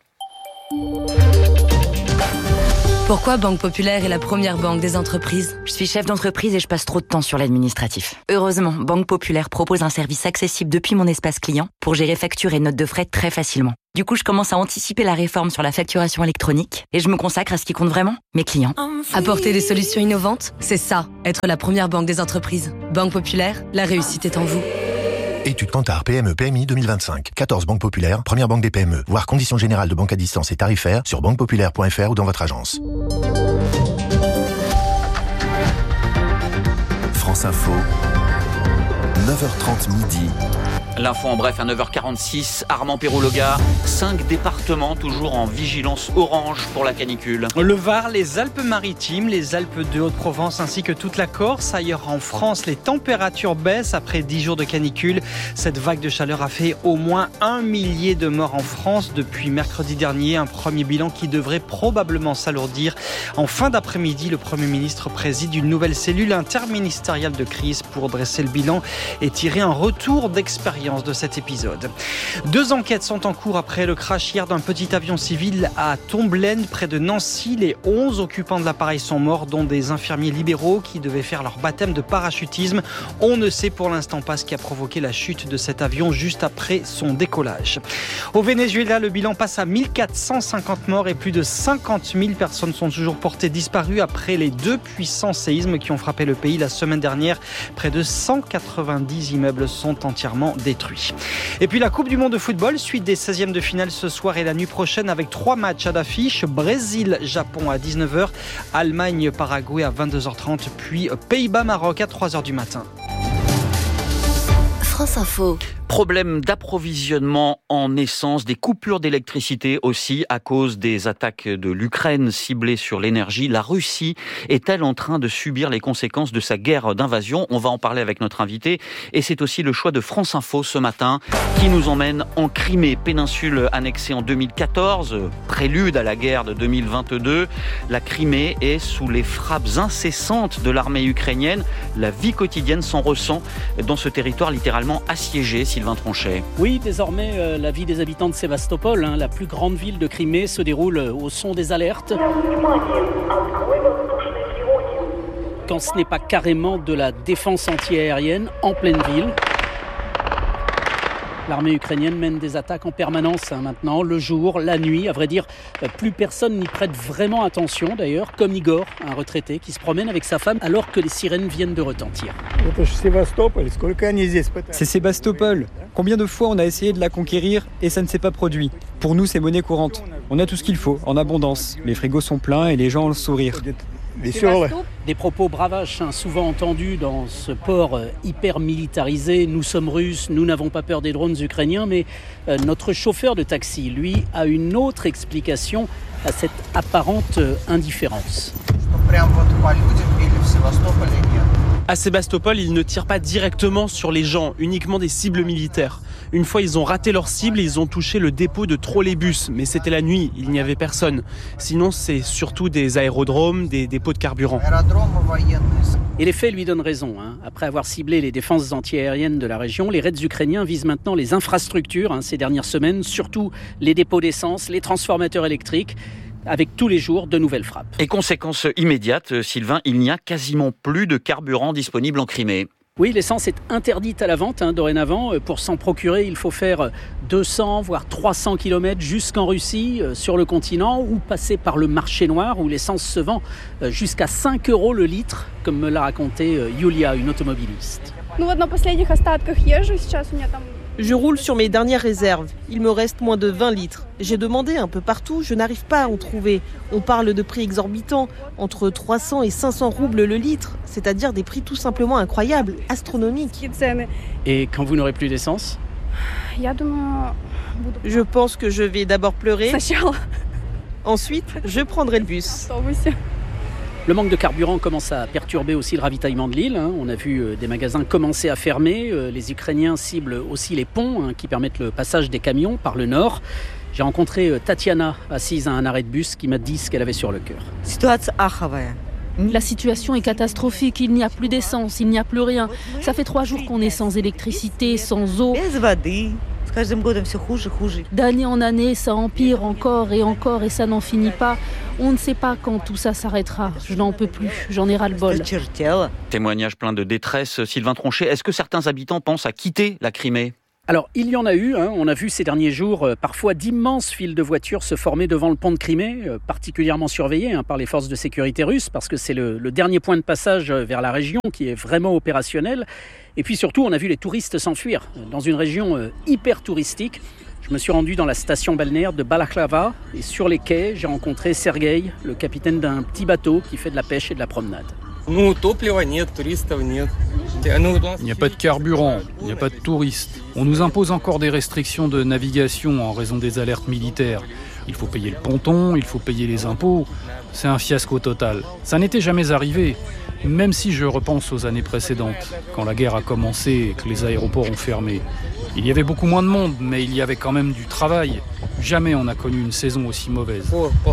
Pourquoi Banque Populaire est la première banque des entreprises ? Je suis chef d'entreprise et je passe trop de temps sur l'administratif. Heureusement, Banque Populaire propose un service accessible depuis mon espace client pour gérer factures et notes de frais très facilement. Du coup, je commence à anticiper la réforme sur la facturation électronique et je me consacre à ce qui compte vraiment, mes clients. Apporter des solutions innovantes, c'est ça, être la première banque des entreprises. Banque Populaire, la réussite est en vous. Étude Kantar P M E P M I deux mille vingt-cinq. quatorze banques populaires, première banque des P M E. Voir conditions générales de banque à distance et tarifaires sur banque populaire point f r ou dans votre agence. France Info, neuf heures trente midi. L'info en bref à neuf heures quarante-six, Armand Perrologa, cinq départements toujours en vigilance orange pour la canicule. Le Var, les Alpes-Maritimes, les Alpes de Haute-Provence ainsi que toute la Corse. Ailleurs en France, les températures baissent après dix jours de canicule. Cette vague de chaleur a fait au moins un millier de morts en France depuis mercredi dernier. Un premier bilan qui devrait probablement s'alourdir. En fin d'après-midi, le Premier ministre préside une nouvelle cellule interministérielle de crise pour dresser le bilan et tirer un retour d'expérience de cet épisode. Deux enquêtes sont en cours après le crash hier d'un petit avion civil à Tomblaine, près de Nancy. Les onze occupants de l'appareil sont morts, dont des infirmiers libéraux qui devaient faire leur baptême de parachutisme. On ne sait pour l'instant pas ce qui a provoqué la chute de cet avion juste après son décollage. Au Venezuela, le bilan passe à mille quatre cent cinquante morts et plus de cinquante mille personnes sont toujours portées disparues après les deux puissants séismes qui ont frappé le pays la semaine dernière. Près de cent quatre-vingt-dix immeubles sont entièrement détruits. Et puis la Coupe du Monde de football, suite des seizièmes de finale ce soir et la nuit prochaine avec trois matchs à l'affiche. Brésil-Japon à dix-neuf heures, Allemagne-Paraguay à vingt-deux heures trente, puis Pays-Bas-Maroc à trois heures du matin. France Info. Problème d'approvisionnement en essence, des coupures d'électricité aussi à cause des attaques de l'Ukraine ciblées sur l'énergie. La Russie est-elle en train de subir les conséquences de sa guerre d'invasion ? On va en parler avec notre invité. Et c'est aussi le choix de France Info ce matin qui nous emmène en Crimée, péninsule annexée en deux mille quatorze, prélude à la guerre de deux mille vingt-deux. La Crimée est sous les frappes incessantes de l'armée ukrainienne. La vie quotidienne s'en ressent dans ce territoire littéralement assiégé. Sylvain Tronchet. Oui, désormais, euh, la vie des habitants de Sébastopol, hein, la plus grande ville de Crimée, se déroule au son des alertes. Quand ce n'est pas carrément de la défense anti-aérienne en pleine ville. L'armée ukrainienne mène des attaques en permanence hein, maintenant, le jour, la nuit. À vrai dire, plus personne n'y prête vraiment attention d'ailleurs, comme Igor, un retraité qui se promène avec sa femme alors que les sirènes viennent de retentir. C'est Sébastopol. Combien de fois on a essayé de la conquérir et ça ne s'est pas produit ? Pour nous, c'est monnaie courante. On a tout ce qu'il faut, en abondance. Les frigos sont pleins et les gens ont le sourire. Des propos bravaches, hein, souvent entendus dans ce port euh, hyper militarisé. Nous sommes Russes, nous n'avons pas peur des drones ukrainiens, mais euh, notre chauffeur de taxi, lui, a une autre explication à cette apparente euh, indifférence. À Sébastopol, ils ne tirent pas directement sur les gens, uniquement des cibles militaires. Une fois, ils ont raté leur cible et ils ont touché le dépôt de trolleybus, mais c'était la nuit, il n'y avait personne. Sinon, c'est surtout des aérodromes, des dépôts de carburant. Et les faits lui donnent raison. Hein. Après avoir ciblé les défenses antiaériennes de la région, les raids ukrainiens visent maintenant les infrastructures hein, ces dernières semaines, surtout les dépôts d'essence, les transformateurs électriques, avec tous les jours de nouvelles frappes. Et conséquence immédiate, Sylvain, il n'y a quasiment plus de carburant disponible en Crimée. Oui, l'essence est interdite à la vente hein, dorénavant. Pour s'en procurer, il faut faire deux cents voire trois cents kilomètres jusqu'en Russie, euh, sur le continent, ou passer par le marché noir où l'essence se vend euh, jusqu'à cinq euros le litre, comme me l'a raconté euh, Yulia, une automobiliste. Je roule sur mes dernières réserves. Il me reste moins de vingt litres. J'ai demandé un peu partout, je n'arrive pas à en trouver. On parle de prix exorbitants, entre trois cents et cinq cents roubles le litre, c'est-à-dire des prix tout simplement incroyables, astronomiques. Et quand vous n'aurez plus d'essence ? Je pense que je vais d'abord pleurer. Ensuite, je prendrai le bus. Le manque de carburant commence à perturber aussi le ravitaillement de l'île. On a vu des magasins commencer à fermer. Les Ukrainiens ciblent aussi les ponts hein, qui permettent le passage des camions par le nord. J'ai rencontré Tatiana, assise à un arrêt de bus, qui m'a dit ce qu'elle avait sur le cœur. La situation est catastrophique, il n'y a plus d'essence, il n'y a plus rien. Ça fait trois jours qu'on est sans électricité, sans eau. D'année en année, ça empire encore et encore et ça n'en finit pas. On ne sait pas quand tout ça s'arrêtera. Je n'en peux plus, j'en ai ras-le-bol. Témoignage plein de détresse. Sylvain Tronchet, est-ce que certains habitants pensent à quitter la Crimée ? Alors, il y en a eu, hein. On a vu ces derniers jours euh, parfois d'immenses files de voitures se former devant le pont de Crimée, euh, particulièrement surveillés hein, par les forces de sécurité russes, parce que c'est le, le dernier point de passage vers la région qui est vraiment opérationnel. Et puis surtout, on a vu les touristes s'enfuir dans une région euh, hyper touristique. Je me suis rendu dans la station balnéaire de Balaklava et sur les quais, j'ai rencontré Sergueï, le capitaine d'un petit bateau qui fait de la pêche et de la promenade. Il n'y a pas de carburant, il n'y a pas de touristes. On nous impose encore des restrictions de navigation en raison des alertes militaires. Il faut payer le ponton, il faut payer les impôts. C'est un fiasco total. Ça n'était jamais arrivé, même si je repense aux années précédentes, quand la guerre a commencé et que les aéroports ont fermé. Il y avait beaucoup moins de monde, mais il y avait quand même du travail. Jamais on n'a connu une saison aussi mauvaise.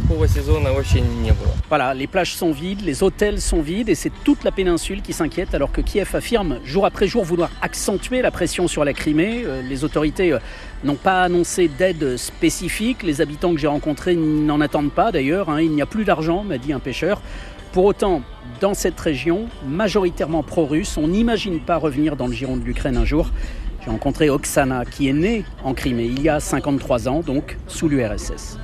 Voilà, les plages sont vides, les hôtels sont vides et c'est toute la péninsule qui s'inquiète alors que Kiev affirme jour après jour vouloir accentuer la pression sur la Crimée. Les autorités n'ont pas annoncé d'aide spécifique. Les habitants que j'ai rencontrés n'en attendent pas d'ailleurs. Il n'y a plus d'argent, m'a dit un pêcheur. Pour autant, dans cette région, majoritairement pro-russe, on n'imagine pas revenir dans le giron de l'Ukraine un jour. J'ai rencontré Oksana, qui est née en Crimée il y a cinquante-trois ans, donc sous l'U R S S.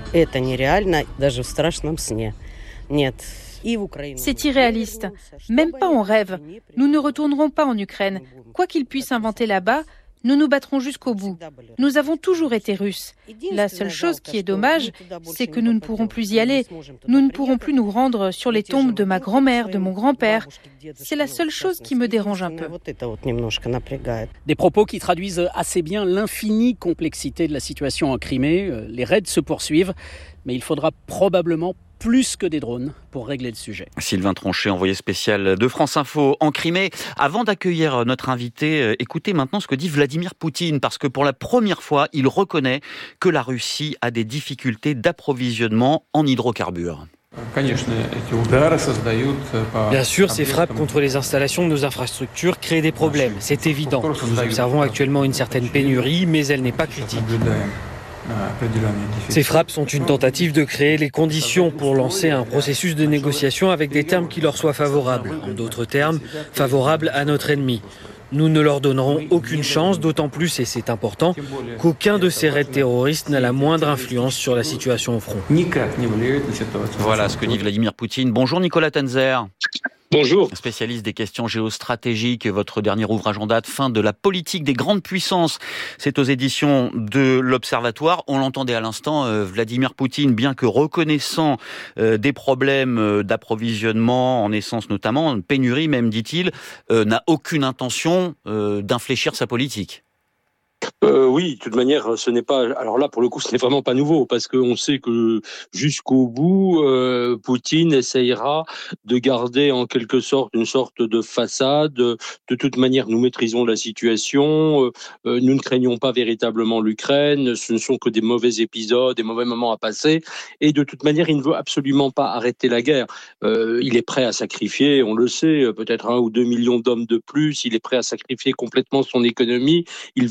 C'est irréaliste. Même pas en rêve. Nous ne retournerons pas en Ukraine. Quoi qu'ils puissent inventer là-bas, nous nous battrons jusqu'au bout. Nous avons toujours été Russes. La seule chose qui est dommage, c'est que nous ne pourrons plus y aller. Nous ne pourrons plus nous rendre sur les tombes de ma grand-mère, de mon grand-père. C'est la seule chose qui me dérange un peu. Des propos qui traduisent assez bien l'infinie complexité de la situation en Crimée. Les raids se poursuivent, mais il faudra probablement plus que des drones pour régler le sujet. Sylvain Tronchet, envoyé spécial de France Info en Crimée. Avant d'accueillir notre invité, écoutez maintenant ce que dit Vladimir Poutine, parce que pour la première fois, il reconnaît que la Russie a des difficultés d'approvisionnement en hydrocarbures. Bien sûr, ces frappes contre les installations de nos infrastructures créent des problèmes, c'est évident. Nous observons actuellement une certaine pénurie, mais elle n'est pas critique. Ces frappes sont une tentative de créer les conditions pour lancer un processus de négociation avec des termes qui leur soient favorables. En d'autres termes, favorables à notre ennemi. Nous ne leur donnerons aucune chance, d'autant plus, et c'est important, qu'aucun de ces raids terroristes n'a la moindre influence sur la situation au front. Voilà ce que dit Vladimir Poutine. Bonjour Nicolas Tenzer. Bonjour. Spécialiste des questions géostratégiques, votre dernier ouvrage en date, Fin de la politique des grandes puissances. C'est aux éditions de l'Observatoire. On l'entendait à l'instant, euh, Vladimir Poutine, bien que reconnaissant euh, des problèmes euh, d'approvisionnement en essence notamment, pénurie même dit-il, euh, n'a aucune intention euh, d'infléchir sa politique. Euh, oui, de toute manière, ce n'est pas. Alors là, pour le coup, ce n'est vraiment pas nouveau parce qu'on sait que jusqu'au bout, euh, Poutine essayera de garder en quelque sorte une sorte de façade. De toute manière, nous maîtrisons la situation. Euh, nous ne craignons pas véritablement l'Ukraine. Ce ne sont que des mauvais épisodes, des mauvais moments à passer. Et de toute manière, il ne veut absolument pas arrêter la guerre. Euh, il est prêt à sacrifier, on le sait, peut-être un ou deux millions d'hommes de plus. Il est prêt à sacrifier complètement son économie. Il veut aller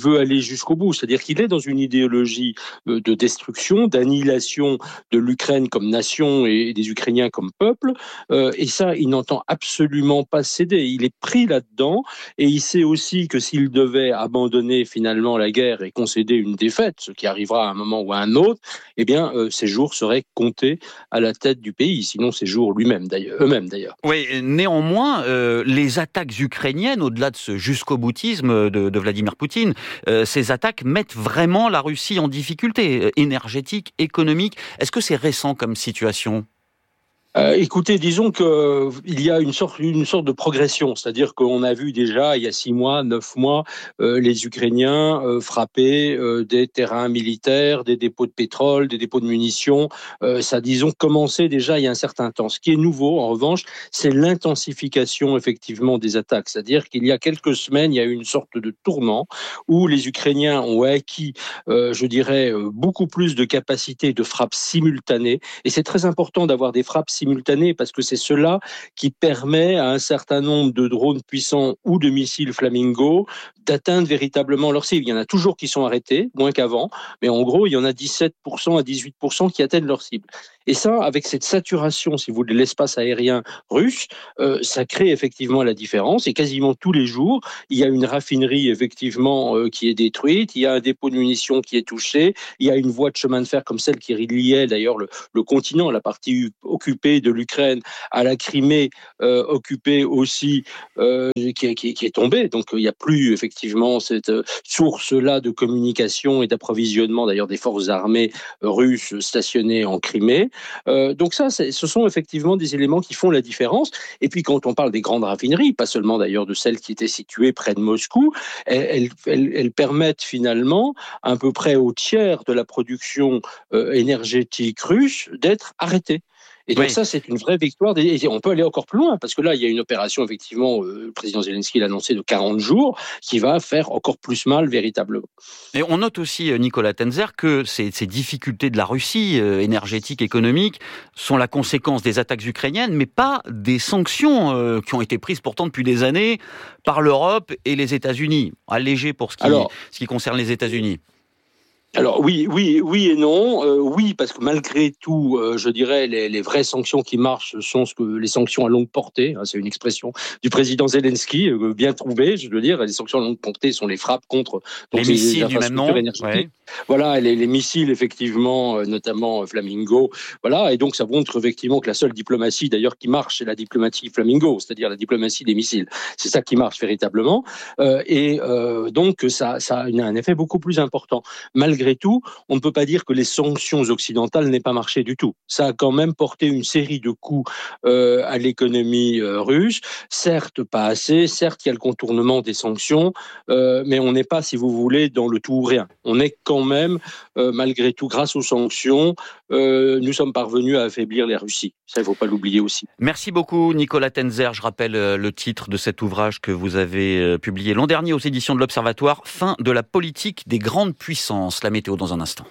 jusqu'au bout. C'est-à-dire qu'il est dans une idéologie de destruction, d'annihilation de l'Ukraine comme nation et des Ukrainiens comme peuple. Euh, et ça, il n'entend absolument pas céder. Il est pris là-dedans et il sait aussi que s'il devait abandonner finalement la guerre et concéder une défaite, ce qui arrivera à un moment ou à un autre, eh bien, euh, ses jours seraient comptés à la tête du pays. Sinon, ses jours lui-même, d'ailleurs, eux-mêmes d'ailleurs. Oui, néanmoins, euh, les attaques ukrainiennes, au-delà de ce jusqu'au-boutisme de, de Vladimir Poutine, euh, ces attaques mettent vraiment la Russie en difficulté, euh, énergétique, économique. Est-ce que c'est récent comme situation ? Euh, écoutez, disons que euh, il y a une sorte, une sorte de progression, c'est-à-dire qu'on a vu déjà il y a six mois, neuf mois, euh, les Ukrainiens euh, frapper euh, des terrains militaires, des dépôts de pétrole, des dépôts de munitions. Euh, ça, disons, commençait déjà il y a un certain temps. Ce qui est nouveau, en revanche, c'est l'intensification effectivement des attaques, c'est-à-dire qu'il y a quelques semaines, il y a eu une sorte de tournant où les Ukrainiens ont acquis, euh, je dirais, beaucoup plus de capacités de frappe simultanée, et c'est très important d'avoir des frappes simultanées simultanée, parce que c'est cela qui permet à un certain nombre de drones puissants ou de missiles Flamingo d'atteindre véritablement leur cible. Il y en a toujours qui sont arrêtés, moins qu'avant, mais en gros, il y en a dix-sept pour cent à dix-huit pour cent qui atteignent leur cible. Et ça, avec cette saturation, si vous voulez, de l'espace aérien russe, euh, ça crée effectivement la différence. Et quasiment tous les jours, il y a une raffinerie effectivement euh, qui est détruite, il y a un dépôt de munitions qui est touché, il y a une voie de chemin de fer comme celle qui reliait d'ailleurs le, le continent, la partie occupée de l'Ukraine à la Crimée, euh, occupée aussi, euh, qui, qui, qui est tombée. Donc il n'y a plus effectivement cette source-là de communication et d'approvisionnement d'ailleurs des forces armées russes stationnées en Crimée. Euh, donc ça, c'est, ce sont effectivement des éléments qui font la différence. Et puis quand on parle des grandes raffineries, pas seulement d'ailleurs de celles qui étaient situées près de Moscou, elles, elles, elles permettent finalement à peu près au tiers de la production euh, énergétique russe d'être arrêtée. Et donc oui. Ça, c'est une vraie victoire. Et on peut aller encore plus loin, parce que là, il y a une opération, effectivement, euh, le président Zelensky l'a annoncé, de quarante jours, qui va faire encore plus mal, véritablement. Et on note aussi, Nicolas Tenzer, que ces, ces difficultés de la Russie, euh, énergétiques, économiques, sont la conséquence des attaques ukrainiennes, mais pas des sanctions euh, qui ont été prises pourtant depuis des années par l'Europe et les États-Unis. Allégées pour ce qui, Alors, ce qui concerne les États-Unis. Alors oui, oui, oui et non. Euh, oui, parce que malgré tout, euh, je dirais, les, les vraies sanctions qui marchent sont ce que les sanctions à longue portée. Hein, c'est une expression du président Zelensky, euh, bien trouvée, je veux dire. Les sanctions à longue portée sont les frappes contre donc, les missiles du même nom. Ouais. Voilà, les, les missiles effectivement, euh, notamment euh, Flamingo. Voilà, et donc ça montre effectivement que la seule diplomatie, d'ailleurs, qui marche, c'est la diplomatie Flamingo, c'est-à-dire la diplomatie des missiles. C'est ça qui marche véritablement. Euh, et euh, donc ça, ça a un effet beaucoup plus important. Malgré Malgré tout, on ne peut pas dire que les sanctions occidentales n'aient pas marché du tout. Ça a quand même porté une série de coups euh, à l'économie euh, russe. Certes, pas assez. Certes, il y a le contournement des sanctions, euh, mais on n'est pas, si vous voulez, dans le tout ou rien. On est quand même, euh, malgré tout, grâce aux sanctions, euh, nous sommes parvenus à affaiblir les Russies. Ça, il ne faut pas l'oublier aussi. Merci beaucoup, Nicolas Tenzer. Je rappelle euh, le titre de cet ouvrage que vous avez euh, publié l'an dernier aux éditions de l'Observatoire, « Fin de la politique des grandes puissances ». La météo dans un instant.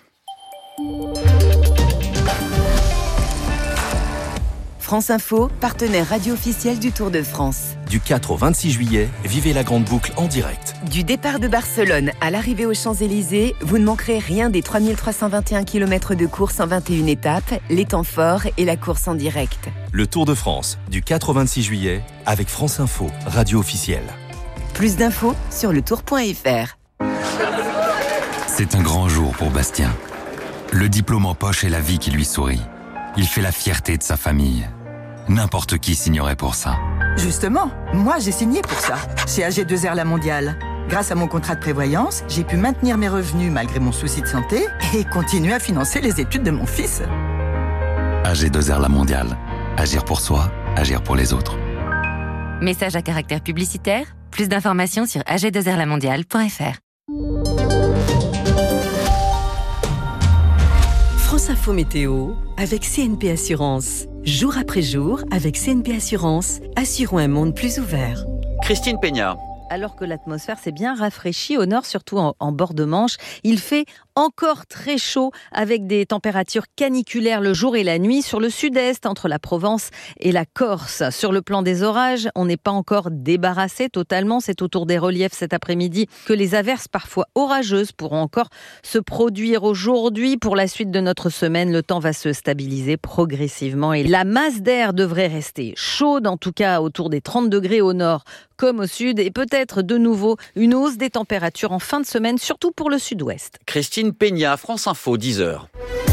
France Info, partenaire radio officiel du Tour de France. Du quatre au vingt-six juillet, vivez la grande boucle en direct. Du départ de Barcelone à l'arrivée aux Champs-Élysées, vous ne manquerez rien des trois mille trois cent vingt et un kilomètres de course en vingt et une étapes, les temps forts et la course en direct. Le Tour de France, du quatre au vingt-six juillet, avec France Info, radio officielle. Plus d'infos sur le tour point f r. C'est un grand jour pour Bastien. Le diplôme en poche et la vie qui lui sourit. Il fait la fierté de sa famille. N'importe qui signerait pour ça. Justement, moi j'ai signé pour ça, chez A G deux R La Mondiale. Grâce à mon contrat de prévoyance, j'ai pu maintenir mes revenus malgré mon souci de santé et continuer à financer les études de mon fils. A G deux R La Mondiale. Agir pour soi, agir pour les autres. Message à caractère publicitaire. Plus d'informations sur a g deux r la mondiale point f r. France Info Météo avec C N P Assurance. Jour après jour, avec C N P Assurance, assurons un monde plus ouvert. Christine Peña, alors que l'atmosphère s'est bien rafraîchie au nord, surtout en, en bord de Manche. Il fait encore très chaud avec des températures caniculaires le jour et la nuit sur le sud-est, entre la Provence et la Corse. Sur le plan des orages, on n'est pas encore débarrassé totalement. C'est autour des reliefs cet après-midi que les averses parfois orageuses pourront encore se produire aujourd'hui. Pour la suite de notre semaine, le temps va se stabiliser progressivement et la masse d'air devrait rester chaude, en tout cas autour des trente degrés au nord comme au sud, et peut-être de nouveau une hausse des températures en fin de semaine, surtout pour le sud-ouest. Christine Peña, France Info, dix heures.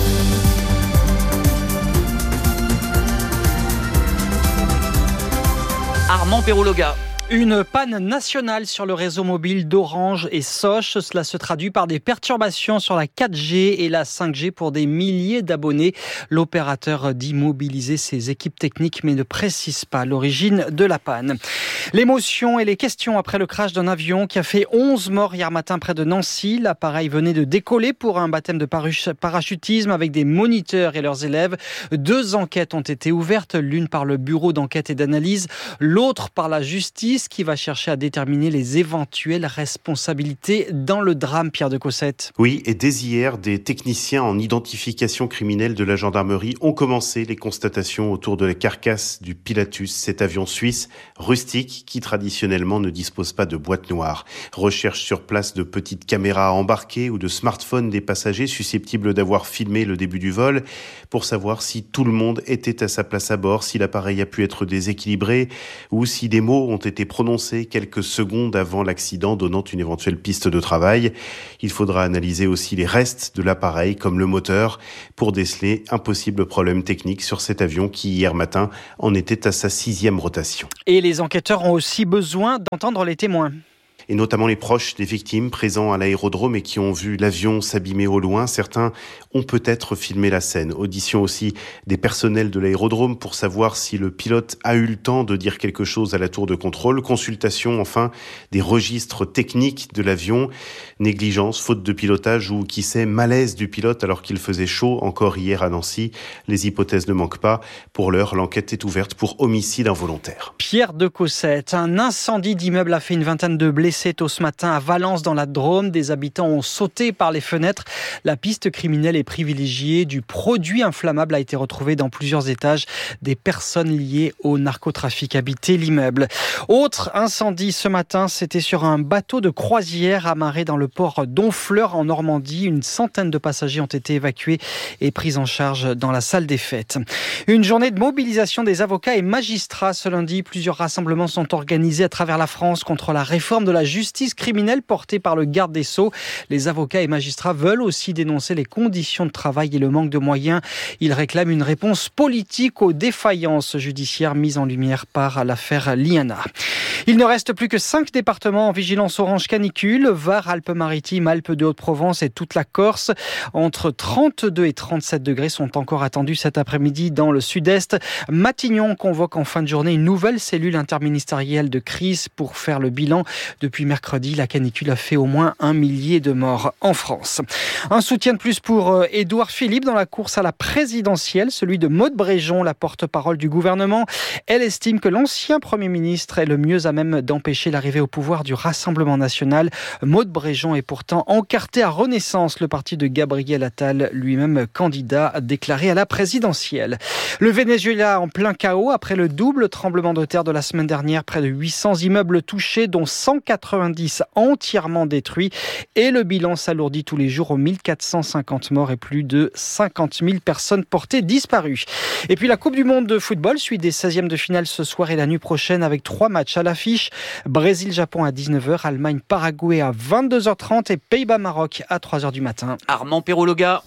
Armand Perrouloga. Une panne nationale sur le réseau mobile d'Orange et Soch. Cela se traduit par des perturbations sur la quatre G et la cinq G pour des milliers d'abonnés. L'opérateur dit mobiliser ses équipes techniques mais ne précise pas l'origine de la panne. L'émotion et les questions après le crash d'un avion qui a fait onze morts hier matin près de Nancy. L'appareil venait de décoller pour un baptême de parachutisme avec des moniteurs et leurs élèves. Deux enquêtes ont été ouvertes, l'une par le bureau d'enquête et d'analyse, l'autre par la justice, qui va chercher à déterminer les éventuelles responsabilités dans le drame, Pierre de Cossette. Oui, et dès hier, des techniciens en identification criminelle de la gendarmerie ont commencé les constatations autour de la carcasse du Pilatus, cet avion suisse rustique qui traditionnellement ne dispose pas de boîte noire. Recherche sur place de petites caméras embarquées ou de smartphones des passagers susceptibles d'avoir filmé le début du vol pour savoir si tout le monde était à sa place à bord, si l'appareil a pu être déséquilibré ou si des mots ont été prononcé quelques secondes avant l'accident, donnant une éventuelle piste de travail. Il faudra analyser aussi les restes de l'appareil, comme le moteur, pour déceler un possible problème technique sur cet avion qui, hier matin, en était à sa sixième rotation. Et les enquêteurs ont aussi besoin d'entendre les témoins. Et notamment les proches des victimes présents à l'aérodrome et qui ont vu l'avion s'abîmer au loin. Certains ont peut-être filmé la scène. Audition aussi des personnels de l'aérodrome pour savoir si le pilote a eu le temps de dire quelque chose à la tour de contrôle. Consultation enfin des registres techniques de l'avion. Négligence, faute de pilotage ou qui sait malaise du pilote alors qu'il faisait chaud encore hier à Nancy. Les hypothèses ne manquent pas. Pour l'heure, l'enquête est ouverte pour homicide involontaire. Pierre de Cossette, un incendie d'immeuble a fait une vingtaine de blessés tôt ce matin à Valence dans la Drôme. Des habitants ont sauté par les fenêtres. La piste criminelle est privilégiée. Du produit inflammable a été retrouvé dans plusieurs étages. Des personnes liées au narcotrafic habitaient l'immeuble. Autre incendie ce matin, c'était sur un bateau de croisière amarré dans le port d'Honfleur en Normandie. Une centaine de passagers ont été évacués et pris en charge dans la salle des fêtes. Une journée de mobilisation des avocats et magistrats ce lundi. Plusieurs rassemblements sont organisés à travers la France contre la réforme de la justice criminelle portée par le garde des Sceaux. Les avocats et magistrats veulent aussi dénoncer les conditions de travail et le manque de moyens. Ils réclament une réponse politique aux défaillances judiciaires mises en lumière par l'affaire Liana. Il ne reste plus que cinq départements en vigilance orange canicule. Var, Alpes-Maritimes, Alpes de Haute-Provence et toute la Corse. Entre trente-deux et trente-sept degrés sont encore attendus cet après-midi dans le sud-est. Matignon convoque en fin de journée une nouvelle cellule interministérielle de crise pour faire le bilan. Depuis mercredi, la canicule a fait au moins un millier de morts en France. Un soutien de plus pour Édouard Philippe dans la course à la présidentielle, celui de Maude Bréjon, la porte-parole du gouvernement. Elle estime que l'ancien Premier ministre est le mieux à même d'empêcher l'arrivée au pouvoir du Rassemblement national. Maude Bréjon est pourtant encarté à Renaissance, le parti de Gabriel Attal, lui-même candidat déclaré à la présidentielle. Le Venezuela en plein chaos après le double tremblement de terre de la semaine dernière. Près de huit cents immeubles touchés, dont cent quatre-vingt-dix entièrement détruits. Et le bilan s'alourdit tous les jours aux mille quatre cent cinquante morts et plus de cinquante mille personnes portées disparues. Et puis la Coupe du Monde de football suit des seizièmes de finale ce soir et la nuit prochaine avec trois matchs à l'affiche. Brésil-Japon à dix-neuf heures, Allemagne-Paraguay à vingt-deux heures trente et Pays-Bas-Maroc à trois heures du matin. Armand Perrouloga.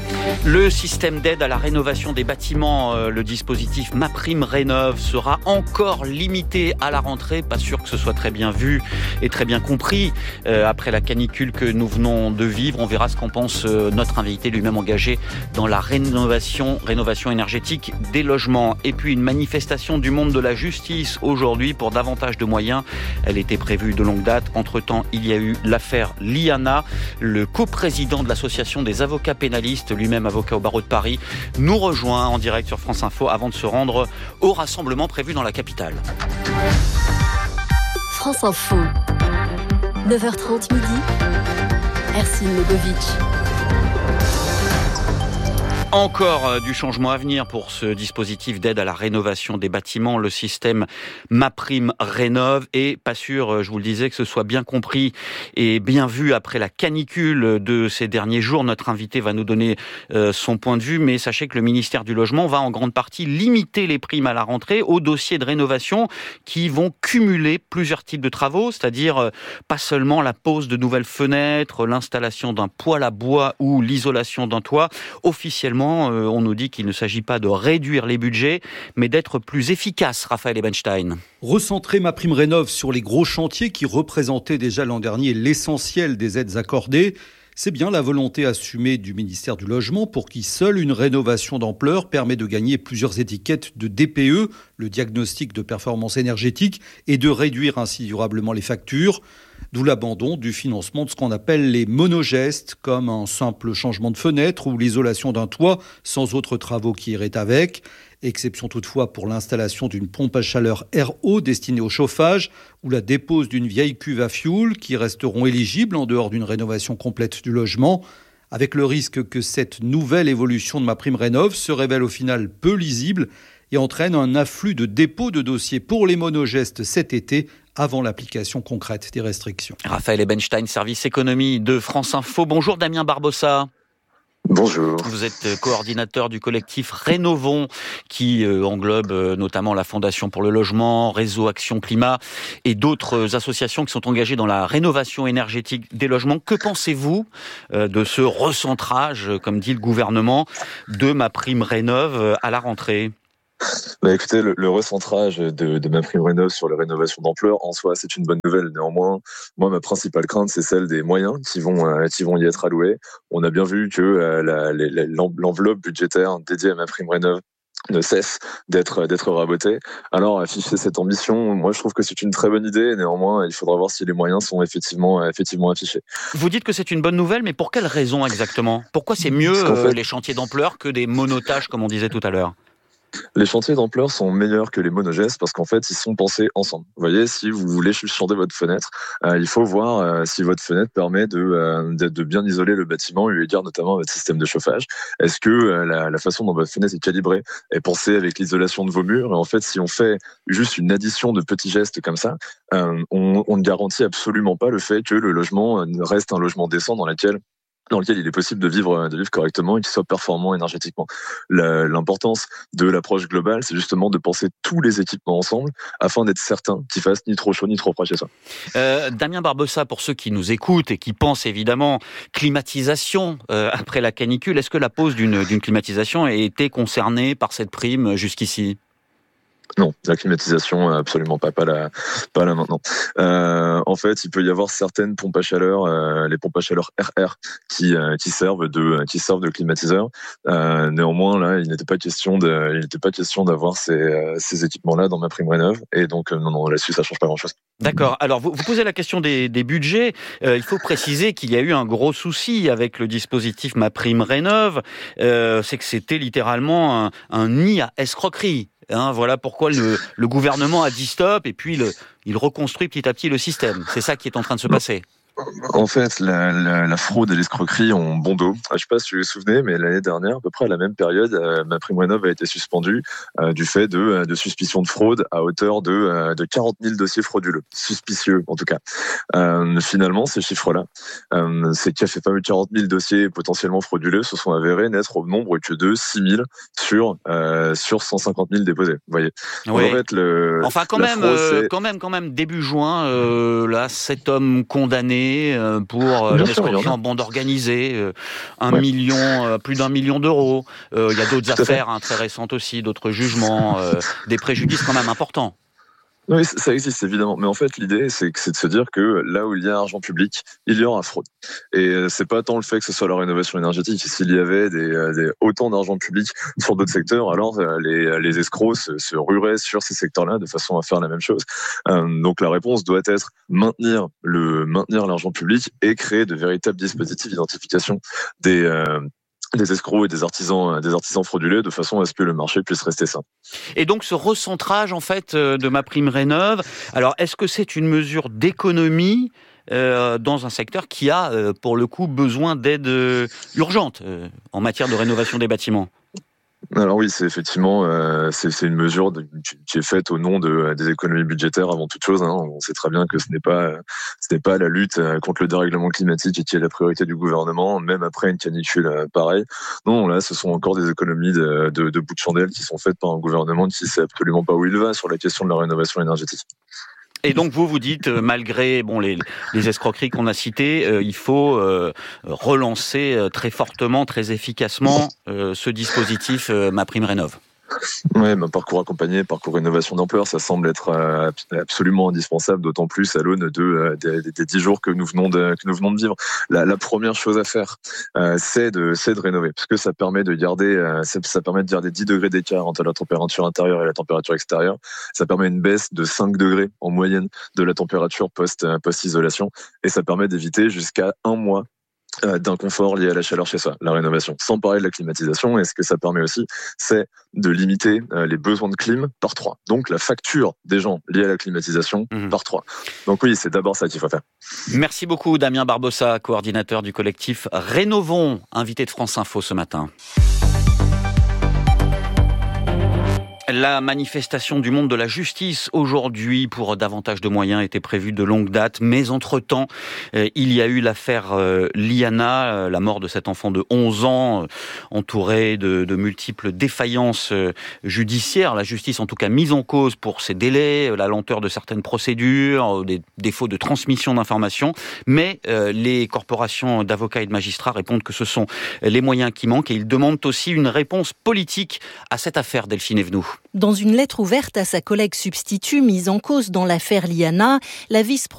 Le système d'aide à la rénovation des bâtiments, euh, le dispositif MaPrimeRénov' sera encore limité à la rentrée. Pas sûr que ce soit très bien vu et très bien compris. Euh, après la canicule que nous venons de vivre, on verra ce qu'en pense euh, notre invité lui-même engagé dans la rénovation, rénovation énergétique des logements. Et puis une manifestation du monde de la justice aujourd'hui pour davantage de moyens. Elle était prévue de longue date. Entre-temps, il y a eu l'affaire Liana. Le coprésident de l'association des avocats pénalistes, lui-même avocat au barreau de Paris, nous rejoint en direct sur France Info avant de se rendre au rassemblement prévu dans la capitale. France Info. neuf heures trente midi. Ercine Legovic. Encore du changement à venir pour ce dispositif d'aide à la rénovation des bâtiments, le système MaPrimeRénov'. Et pas sûr, je vous le disais, que ce soit bien compris et bien vu après la canicule de ces derniers jours. Notre invité va nous donner euh, son point de vue, mais sachez que le ministère du Logement va en grande partie limiter les primes à la rentrée aux dossiers de rénovation qui vont cumuler plusieurs types de travaux, c'est-à-dire euh, pas seulement la pose de nouvelles fenêtres, l'installation d'un poêle à bois ou l'isolation d'un toit. Officiellement, on nous dit qu'il ne s'agit pas de réduire les budgets, mais d'être plus efficace, Raphaël Ebenstein. Recentrer MaPrimeRénov' sur les gros chantiers qui représentaient déjà l'an dernier l'essentiel des aides accordées, c'est bien la volonté assumée du ministère du Logement pour qui seule une rénovation d'ampleur permet de gagner plusieurs étiquettes de D P E, le diagnostic de performance énergétique, et de réduire ainsi durablement les factures. D'où l'abandon du financement de ce qu'on appelle les monogestes, comme un simple changement de fenêtre ou l'isolation d'un toit sans autres travaux qui iraient avec. Exception toutefois pour l'installation d'une pompe à chaleur R O destinée au chauffage ou la dépose d'une vieille cuve à fioul qui resteront éligibles en dehors d'une rénovation complète du logement, avec le risque que cette nouvelle évolution de MaPrimeRénov' se révèle au final peu lisible et entraîne un afflux de dépôts de dossiers pour les monogestes cet été, avant l'application concrète des restrictions. Raphaël Ebenstein, service économie de France Info. Bonjour Damien Barbossa. Bonjour. Vous êtes coordinateur du collectif Rénovons, qui englobe notamment la Fondation pour le logement, Réseau Action Climat et d'autres associations qui sont engagées dans la rénovation énergétique des logements. Que pensez-vous de ce recentrage, comme dit le gouvernement, de MaPrimeRénov' à la rentrée ? Bah écoutez, le, le recentrage de, de MaPrimeRénov' sur la rénovation d'ampleur, en soi, c'est une bonne nouvelle. Néanmoins, moi, ma principale crainte, c'est celle des moyens qui vont, euh, qui vont y être alloués. On a bien vu que euh, la, la, l'enveloppe budgétaire dédiée à MaPrimeRénov' ne cesse d'être d'être rabotée. Alors, afficher cette ambition, moi, je trouve que c'est une très bonne idée. Néanmoins, il faudra voir si les moyens sont effectivement effectivement affichés. Vous dites que c'est une bonne nouvelle, mais pour quelle raison exactement ? Pourquoi c'est mieux fait, euh, les chantiers d'ampleur que des monotages, comme on disait tout à l'heure ? Les chantiers d'ampleur sont meilleurs que les monogestes parce qu'en fait, ils sont pensés ensemble. Vous voyez, si vous voulez changer votre fenêtre, euh, il faut voir euh, si votre fenêtre permet de, euh, de, de bien isoler le bâtiment, eu égard notamment à votre système de chauffage. Est-ce que euh, la, la façon dont votre fenêtre est calibrée est pensée avec l'isolation de vos murs ? Et en fait, si on fait juste une addition de petits gestes comme ça, euh, on, on ne garantit absolument pas le fait que le logement reste un logement décent dans lequel dans lequel il est possible de vivre, de vivre correctement et qu'il soit performant énergétiquement. La, l'importance de l'approche globale, c'est justement de penser tous les équipements ensemble afin d'être certain qu'ils fassent ni trop chaud ni trop froid chez soi. Euh, Damien Barbossa, pour ceux qui nous écoutent et qui pensent évidemment climatisation euh, après la canicule, est-ce que la pose d'une, d'une climatisation a été concernée par cette prime jusqu'ici ? Non, la climatisation, absolument pas, pas là, pas là maintenant. Euh, en fait, il peut y avoir certaines pompes à chaleur, euh, les pompes à chaleur R R, qui euh, qui servent de qui servent de climatiseurs. Euh, néanmoins, là, il n'était pas question de, il n'était pas question d'avoir ces euh, ces équipements-là dans MaPrimeRénov', et donc euh, non, non, là-dessus, ça change pas grand-chose. D'accord. Alors, vous, vous posez la question des, des budgets. Euh, il faut préciser qu'il y a eu un gros souci avec le dispositif MaPrimeRénov'. Euh, c'est que c'était littéralement un, un nid à escroquerie. Hein, voilà pourquoi le, le gouvernement a dit stop et puis le, il reconstruit petit à petit le système. C'est ça qui est en train de se passer. En fait, la, la, la fraude et l'escroquerie ont bon dos. Je ne sais pas si vous vous souvenez, mais l'année dernière, à peu près à la même période, euh, MaPrimeRénov' a été suspendu euh, du fait de, de suspicion de fraude à hauteur de, euh, de quarante mille dossiers frauduleux. Suspicieux, en tout cas. Euh, finalement, ces chiffres-là, euh, ces fameux quarante mille dossiers potentiellement frauduleux se sont avérés n'être au nombre que de six mille sur, euh, sur cent cinquante mille déposés. Vous voyez. Oui. En fait, le, enfin, quand même, fraude, euh, quand même, quand même, début juin, euh, là, sept hommes condamnés pour l'escroquerie en bande organisée, un ouais. million, plus d'un million d'euros. Euh, il y a d'autres affaires hein, très récentes aussi, d'autres jugements, euh, des préjudices quand même importants. Oui, ça existe évidemment, mais en fait l'idée c'est, c'est de se dire que là où il y a argent public, il y aura fraude. Et c'est pas tant le fait que ce soit la rénovation énergétique. S'il y avait des, des, autant d'argent public sur d'autres secteurs, alors les, les escrocs se, se rueraient sur ces secteurs-là de façon à faire la même chose. Euh, donc la réponse doit être maintenir le maintenir l'argent public et créer de véritables dispositifs d'identification des euh, des escrocs et des artisans, des artisans frauduleux de façon à ce que le marché puisse rester sain. Et donc ce recentrage en fait de MaPrimeRénov', alors est-ce que c'est une mesure d'économie euh, dans un secteur qui a, euh, pour le coup, besoin d'aide euh, urgente euh, en matière de rénovation des bâtiments. Alors oui, c'est effectivement euh, c'est, c'est une mesure de, qui est faite au nom de, des économies budgétaires avant toute chose. Hein. On sait très bien que ce n'est pas ce n'est pas la lutte contre le dérèglement climatique qui est la priorité du gouvernement, même après une canicule euh, pareille. Non, là, ce sont encore des économies de, de, de bout de chandelle qui sont faites par un gouvernement qui sait absolument pas où il va sur la question de la rénovation énergétique. Et donc vous vous dites, euh, malgré bon les, les escroqueries qu'on a citées, euh, il faut euh, relancer euh, très fortement, très efficacement euh, ce dispositif euh, MaPrimeRénov'. Oui, bah, parcours accompagné, parcours rénovation d'ampleur, ça semble être euh, absolument indispensable, d'autant plus à l'aune de, euh, des, des dix jours que nous venons de, que nous venons de vivre. La, la première chose à faire, euh, c'est de, c'est de rénover, parce que ça permet de garder, euh, ça, ça permet de garder dix degrés d'écart entre la température intérieure et la température extérieure. Ça permet une baisse de cinq degrés en moyenne de la température post, post-isolation, et ça permet d'éviter jusqu'à un mois d'inconfort lié à la chaleur chez soi, la rénovation. Sans parler de la climatisation, et ce que ça permet aussi, c'est de limiter les besoins de clim par trois. Donc la facture des gens liée à la climatisation mmh. par trois. Donc oui, c'est d'abord ça qu'il faut faire. Merci beaucoup Damien Barbossa, coordinateur du collectif Rénovons, invité de France Info ce matin. La manifestation du monde de la justice aujourd'hui pour davantage de moyens était prévue de longue date, mais entre-temps, euh, il y a eu l'affaire euh, Liana, euh, la mort de cet enfant de onze ans, euh, entouré de, de multiples défaillances euh, judiciaires. La justice en tout cas mise en cause pour ses délais, euh, la lenteur de certaines procédures, euh, des défauts de transmission d'informations, mais euh, les corporations d'avocats et de magistrats répondent que ce sont les moyens qui manquent et ils demandent aussi une réponse politique à cette affaire, Delphine Evenou. Dans une lettre ouverte à sa collègue substitut mise en cause dans l'affaire Liana, la vice